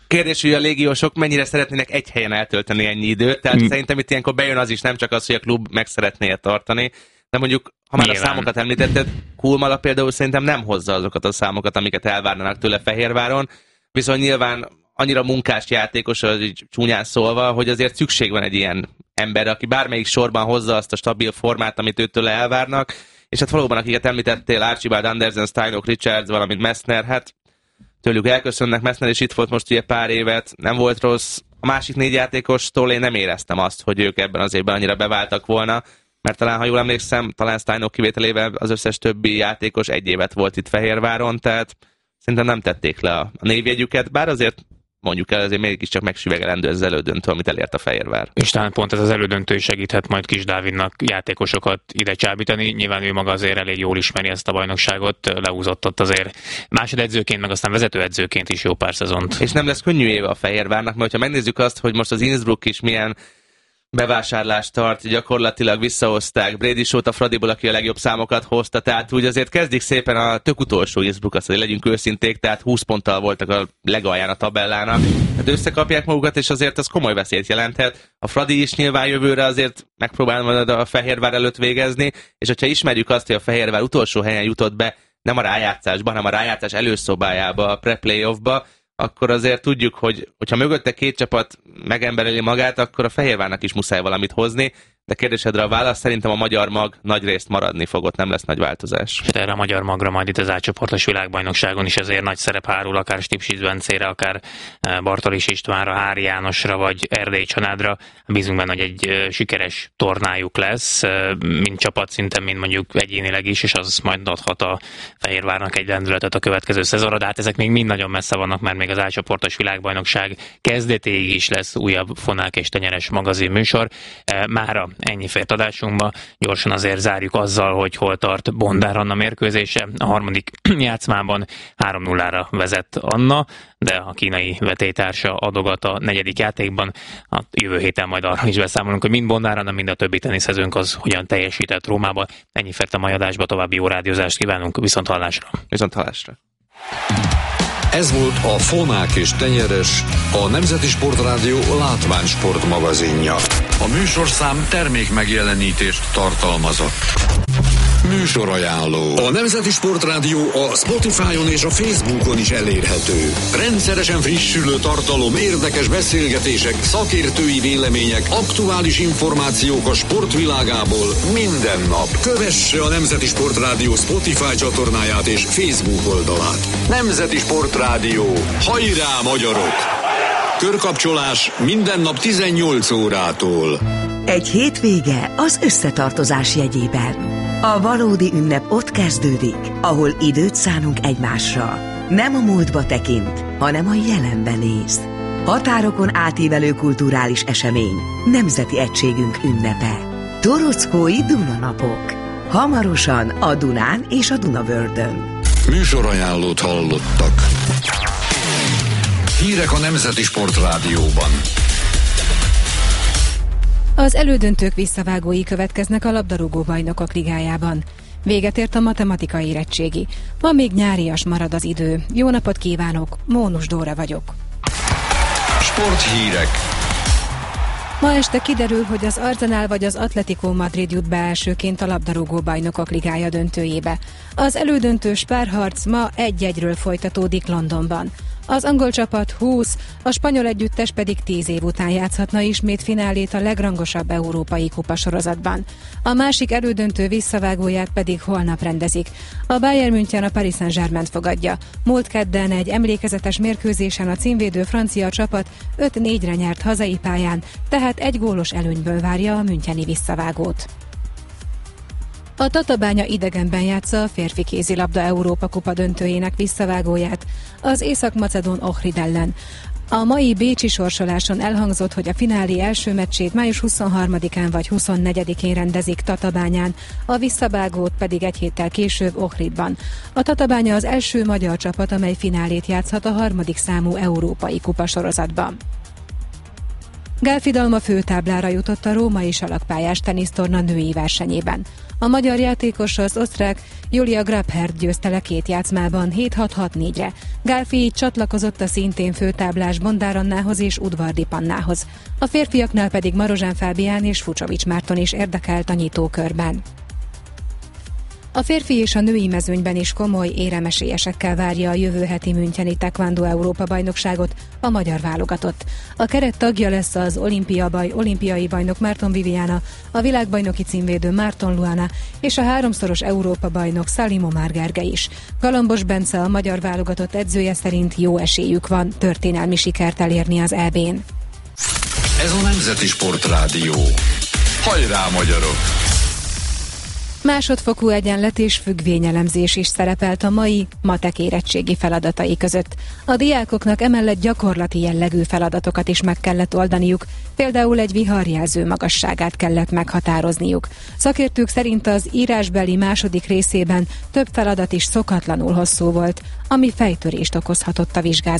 Kérdés, hogy a légiósok mennyire szeretnének egy helyen eltölteni ennyi időt, tehát mm. szerintem itt ilyenkor bejön az is, nem csak az, hogy a klub meg szeretné tartani, de mondjuk, ha már Nyilván. a számokat említetted, Kulmala például szerintem nem hozza azokat a számokat, amiket elvárnának tőle Fehérváron, viszont nyilván annyira munkás játékos, az így csúnyán szólva, hogy azért szükség van egy ilyen ember, aki bármelyik sorban hozza azt a stabil formát, amit őtől elvárnak, és hát valóban, akiket említettél, Archibald, Andersen, Steinok, Richards, valamint Messner, hát tőlük elköszönnek. Messner is itt volt most ugye pár évet, nem volt rossz. A másik négy játékostól én nem éreztem azt, hogy ők ebben az évben annyira beváltak volna, mert talán, ha jól emlékszem, talán Steinok kivételével az összes többi játékos egy évet volt itt Fehérváron, tehát szerintem nem tették le a névjegyüket, bár azért mondjuk el, azért mégiscsak megsüvegelendő ez az elődöntő, amit elért a Fehérvár. És talán pont ez az elődöntő segíthet majd Kis Dávidnak játékosokat ide csábítani. Nyilván ő maga azért elég jól ismeri ezt a bajnokságot, leúzott ott azért másodedzőként, meg aztán vezetőedzőként is jó pár szezont. És nem lesz könnyű éve a Fehérvárnak, mert ha megnézzük azt, hogy most az Innsbruck is milyen bevásárlást tart, gyakorlatilag visszahozták Brady Shaw-t a Fradiból, aki a legjobb számokat hozta, tehát úgy azért kezdik szépen a tök utolsó Innsbruck, azt, hogy legyünk őszinték, tehát húsz ponttal voltak a legalján a tabellának. Hát összekapják magukat, és azért az komoly veszélyt jelenthet. A Fradi is nyilván jövőre azért megpróbál majd a Fehérvár előtt végezni, és hogyha ismerjük azt, hogy a Fehérvár utolsó helyen jutott be, nem a rájátszásba, hanem a rájátszás előszobájába, a pre-playoffba, akkor azért tudjuk, hogy hogyha mögötte két csapat megembereli magát, akkor a Fehérvárnak is muszáj valamit hozni, de kérdésedre a válasz szerintem a magyar mag nagy részt maradni fog, ott nem lesz nagy változás. De erre a magyar magra majd itt az átcsoportos világbajnokságon is ezért nagy szerep hárul, akár Stipsic Bencére, akár Bartolis Istvánra, Hári Jánosra, vagy Erdély Csanádra. Bízunk benne, hogy egy sikeres tornájuk lesz, mind csapatszinten, mind mondjuk egyénileg is, és az majd adhat a Fehérvárnak egy lendületet a következő szezonra, de hát ezek még mind nagyon messze vannak, mert még az átcsoportos világbajnokság kezdetéig is lesz újabb Fonák és Tenyeres magazin műsor. Mára ennyi fért adásunkba. Gyorsan azért zárjuk azzal, hogy hol tart Bondár Anna mérkőzése. A harmadik játszmában három nullára vezet Anna, de a kínai vetélytársa adogat a negyedik játékban. A jövő héten majd arra is beszámolunk, hogy mind Bondár Anna, mind a többi teniszezőnk az hogyan teljesített Rómában. Ennyi fért a mai adásba, további jó rádiózást kívánunk, viszont hallásra. Viszont hallásra. Ez volt a Fonák és Tenyeres, a Nemzeti Sportrádió látványsport magazinja. A műsorszám termék megjelenítést tartalmazott. Műsorajánló. A Nemzeti Sportrádió a Spotify-on és a Facebookon is elérhető. Rendszeresen frissülő tartalom, érdekes beszélgetések, szakértői vélemények, aktuális információk a sportvilágából minden nap. Kövesse a Nemzeti Sportrádió Spotify csatornáját és Facebook oldalát. Nemzeti Sportrádió. Hajrá, magyarok! Körkapcsolás minden nap tizennyolc órától. Egy hétvége az összetartozás jegyében. A valódi ünnep ott kezdődik, ahol időt szánunk egymásra. Nem a múltba tekint, hanem a jelenbe néz. Határokon átívelő kulturális esemény, nemzeti egységünk ünnepe. Torockói Dunanapok. Hamarosan a Dunán és a Dunavördön. Műsorajánlót hallottak. Hírek a Nemzeti Sportrádióban. Az elődöntők visszavágói következnek a labdarúgó bajnokok ligájában. Véget ért a matematikai érettségi. Ma még nyárias marad az idő. Jó napot kívánok, Mónus Dóra vagyok. Sporthírek. Ma este kiderül, hogy az Arsenal vagy az Atletico Madrid jut be elsőként a labdarúgó bajnokok ligája döntőjébe. Az elődöntős párharc ma egy-egyről folytatódik Londonban. Az angol csapat húsz, a spanyol együttes pedig tíz év után játszhatna ismét finálét a legrangosabb európai kupasorozatban. A másik elődöntő visszavágóját pedig holnap rendezik. A Bayern München a Paris Saint-Germaint fogadja. Múlt kedden egy emlékezetes mérkőzésen a címvédő francia csapat öt négyre nyert hazai pályán, tehát egy gólos előnyből várja a müncheni visszavágót. A Tatabánya idegenben játsza a férfi kézilabda Európa kupa döntőjének visszavágóját az észak-macedón Ohrid ellen. A mai bécsi sorsoláson elhangzott, hogy a finálé első meccsét május huszonharmadikán vagy huszonnegyedikén rendezik Tatabányán, a visszavágót pedig egy héttel később Ohridban. A Tatabánya az első magyar csapat, amely finálét játszhat a harmadik számú európai kupasorozatban. Gálfi Dalma főtáblára jutott a római salakpályás tenisztorna női versenyében. A magyar játékos az osztrák Julia Grabherr győzte le két játszmában hét hat hat négyre. Gálfi így csatlakozott a szintén főtáblás Bondár Annához és Udvardi Pannához. A férfiaknál pedig Marozsán Fábián és Fucsovics Márton is érdekelt a nyitókörben. A férfi és a női mezőnyben is komoly éremesélyesekkel várja a jövő heti müncheni Taekwondo Európa-bajnokságot a magyar válogatott. A keret tagja lesz az olimpia baj, olimpiai bajnok Márton Viviana, a világbajnoki címvédő Márton Luana és a háromszoros Európa-bajnok Salim Omar Gergely is. Galambos Bence, a magyar válogatott edzője szerint jó esélyük van történelmi sikert elérni az é bén. Ez a Nemzeti Sportrádió. Hajrá, magyarok! Másodfokú egyenlet és függvényelemzés is szerepelt a mai matek érettségi feladatai között. A diákoknak emellett gyakorlati jellegű feladatokat is meg kellett oldaniuk, például egy viharjelző magasságát kellett meghatározniuk. Szakértők szerint az írásbeli második részében több feladat is szokatlanul hosszú volt, ami fejtörést okozhatott a vizsgázatban.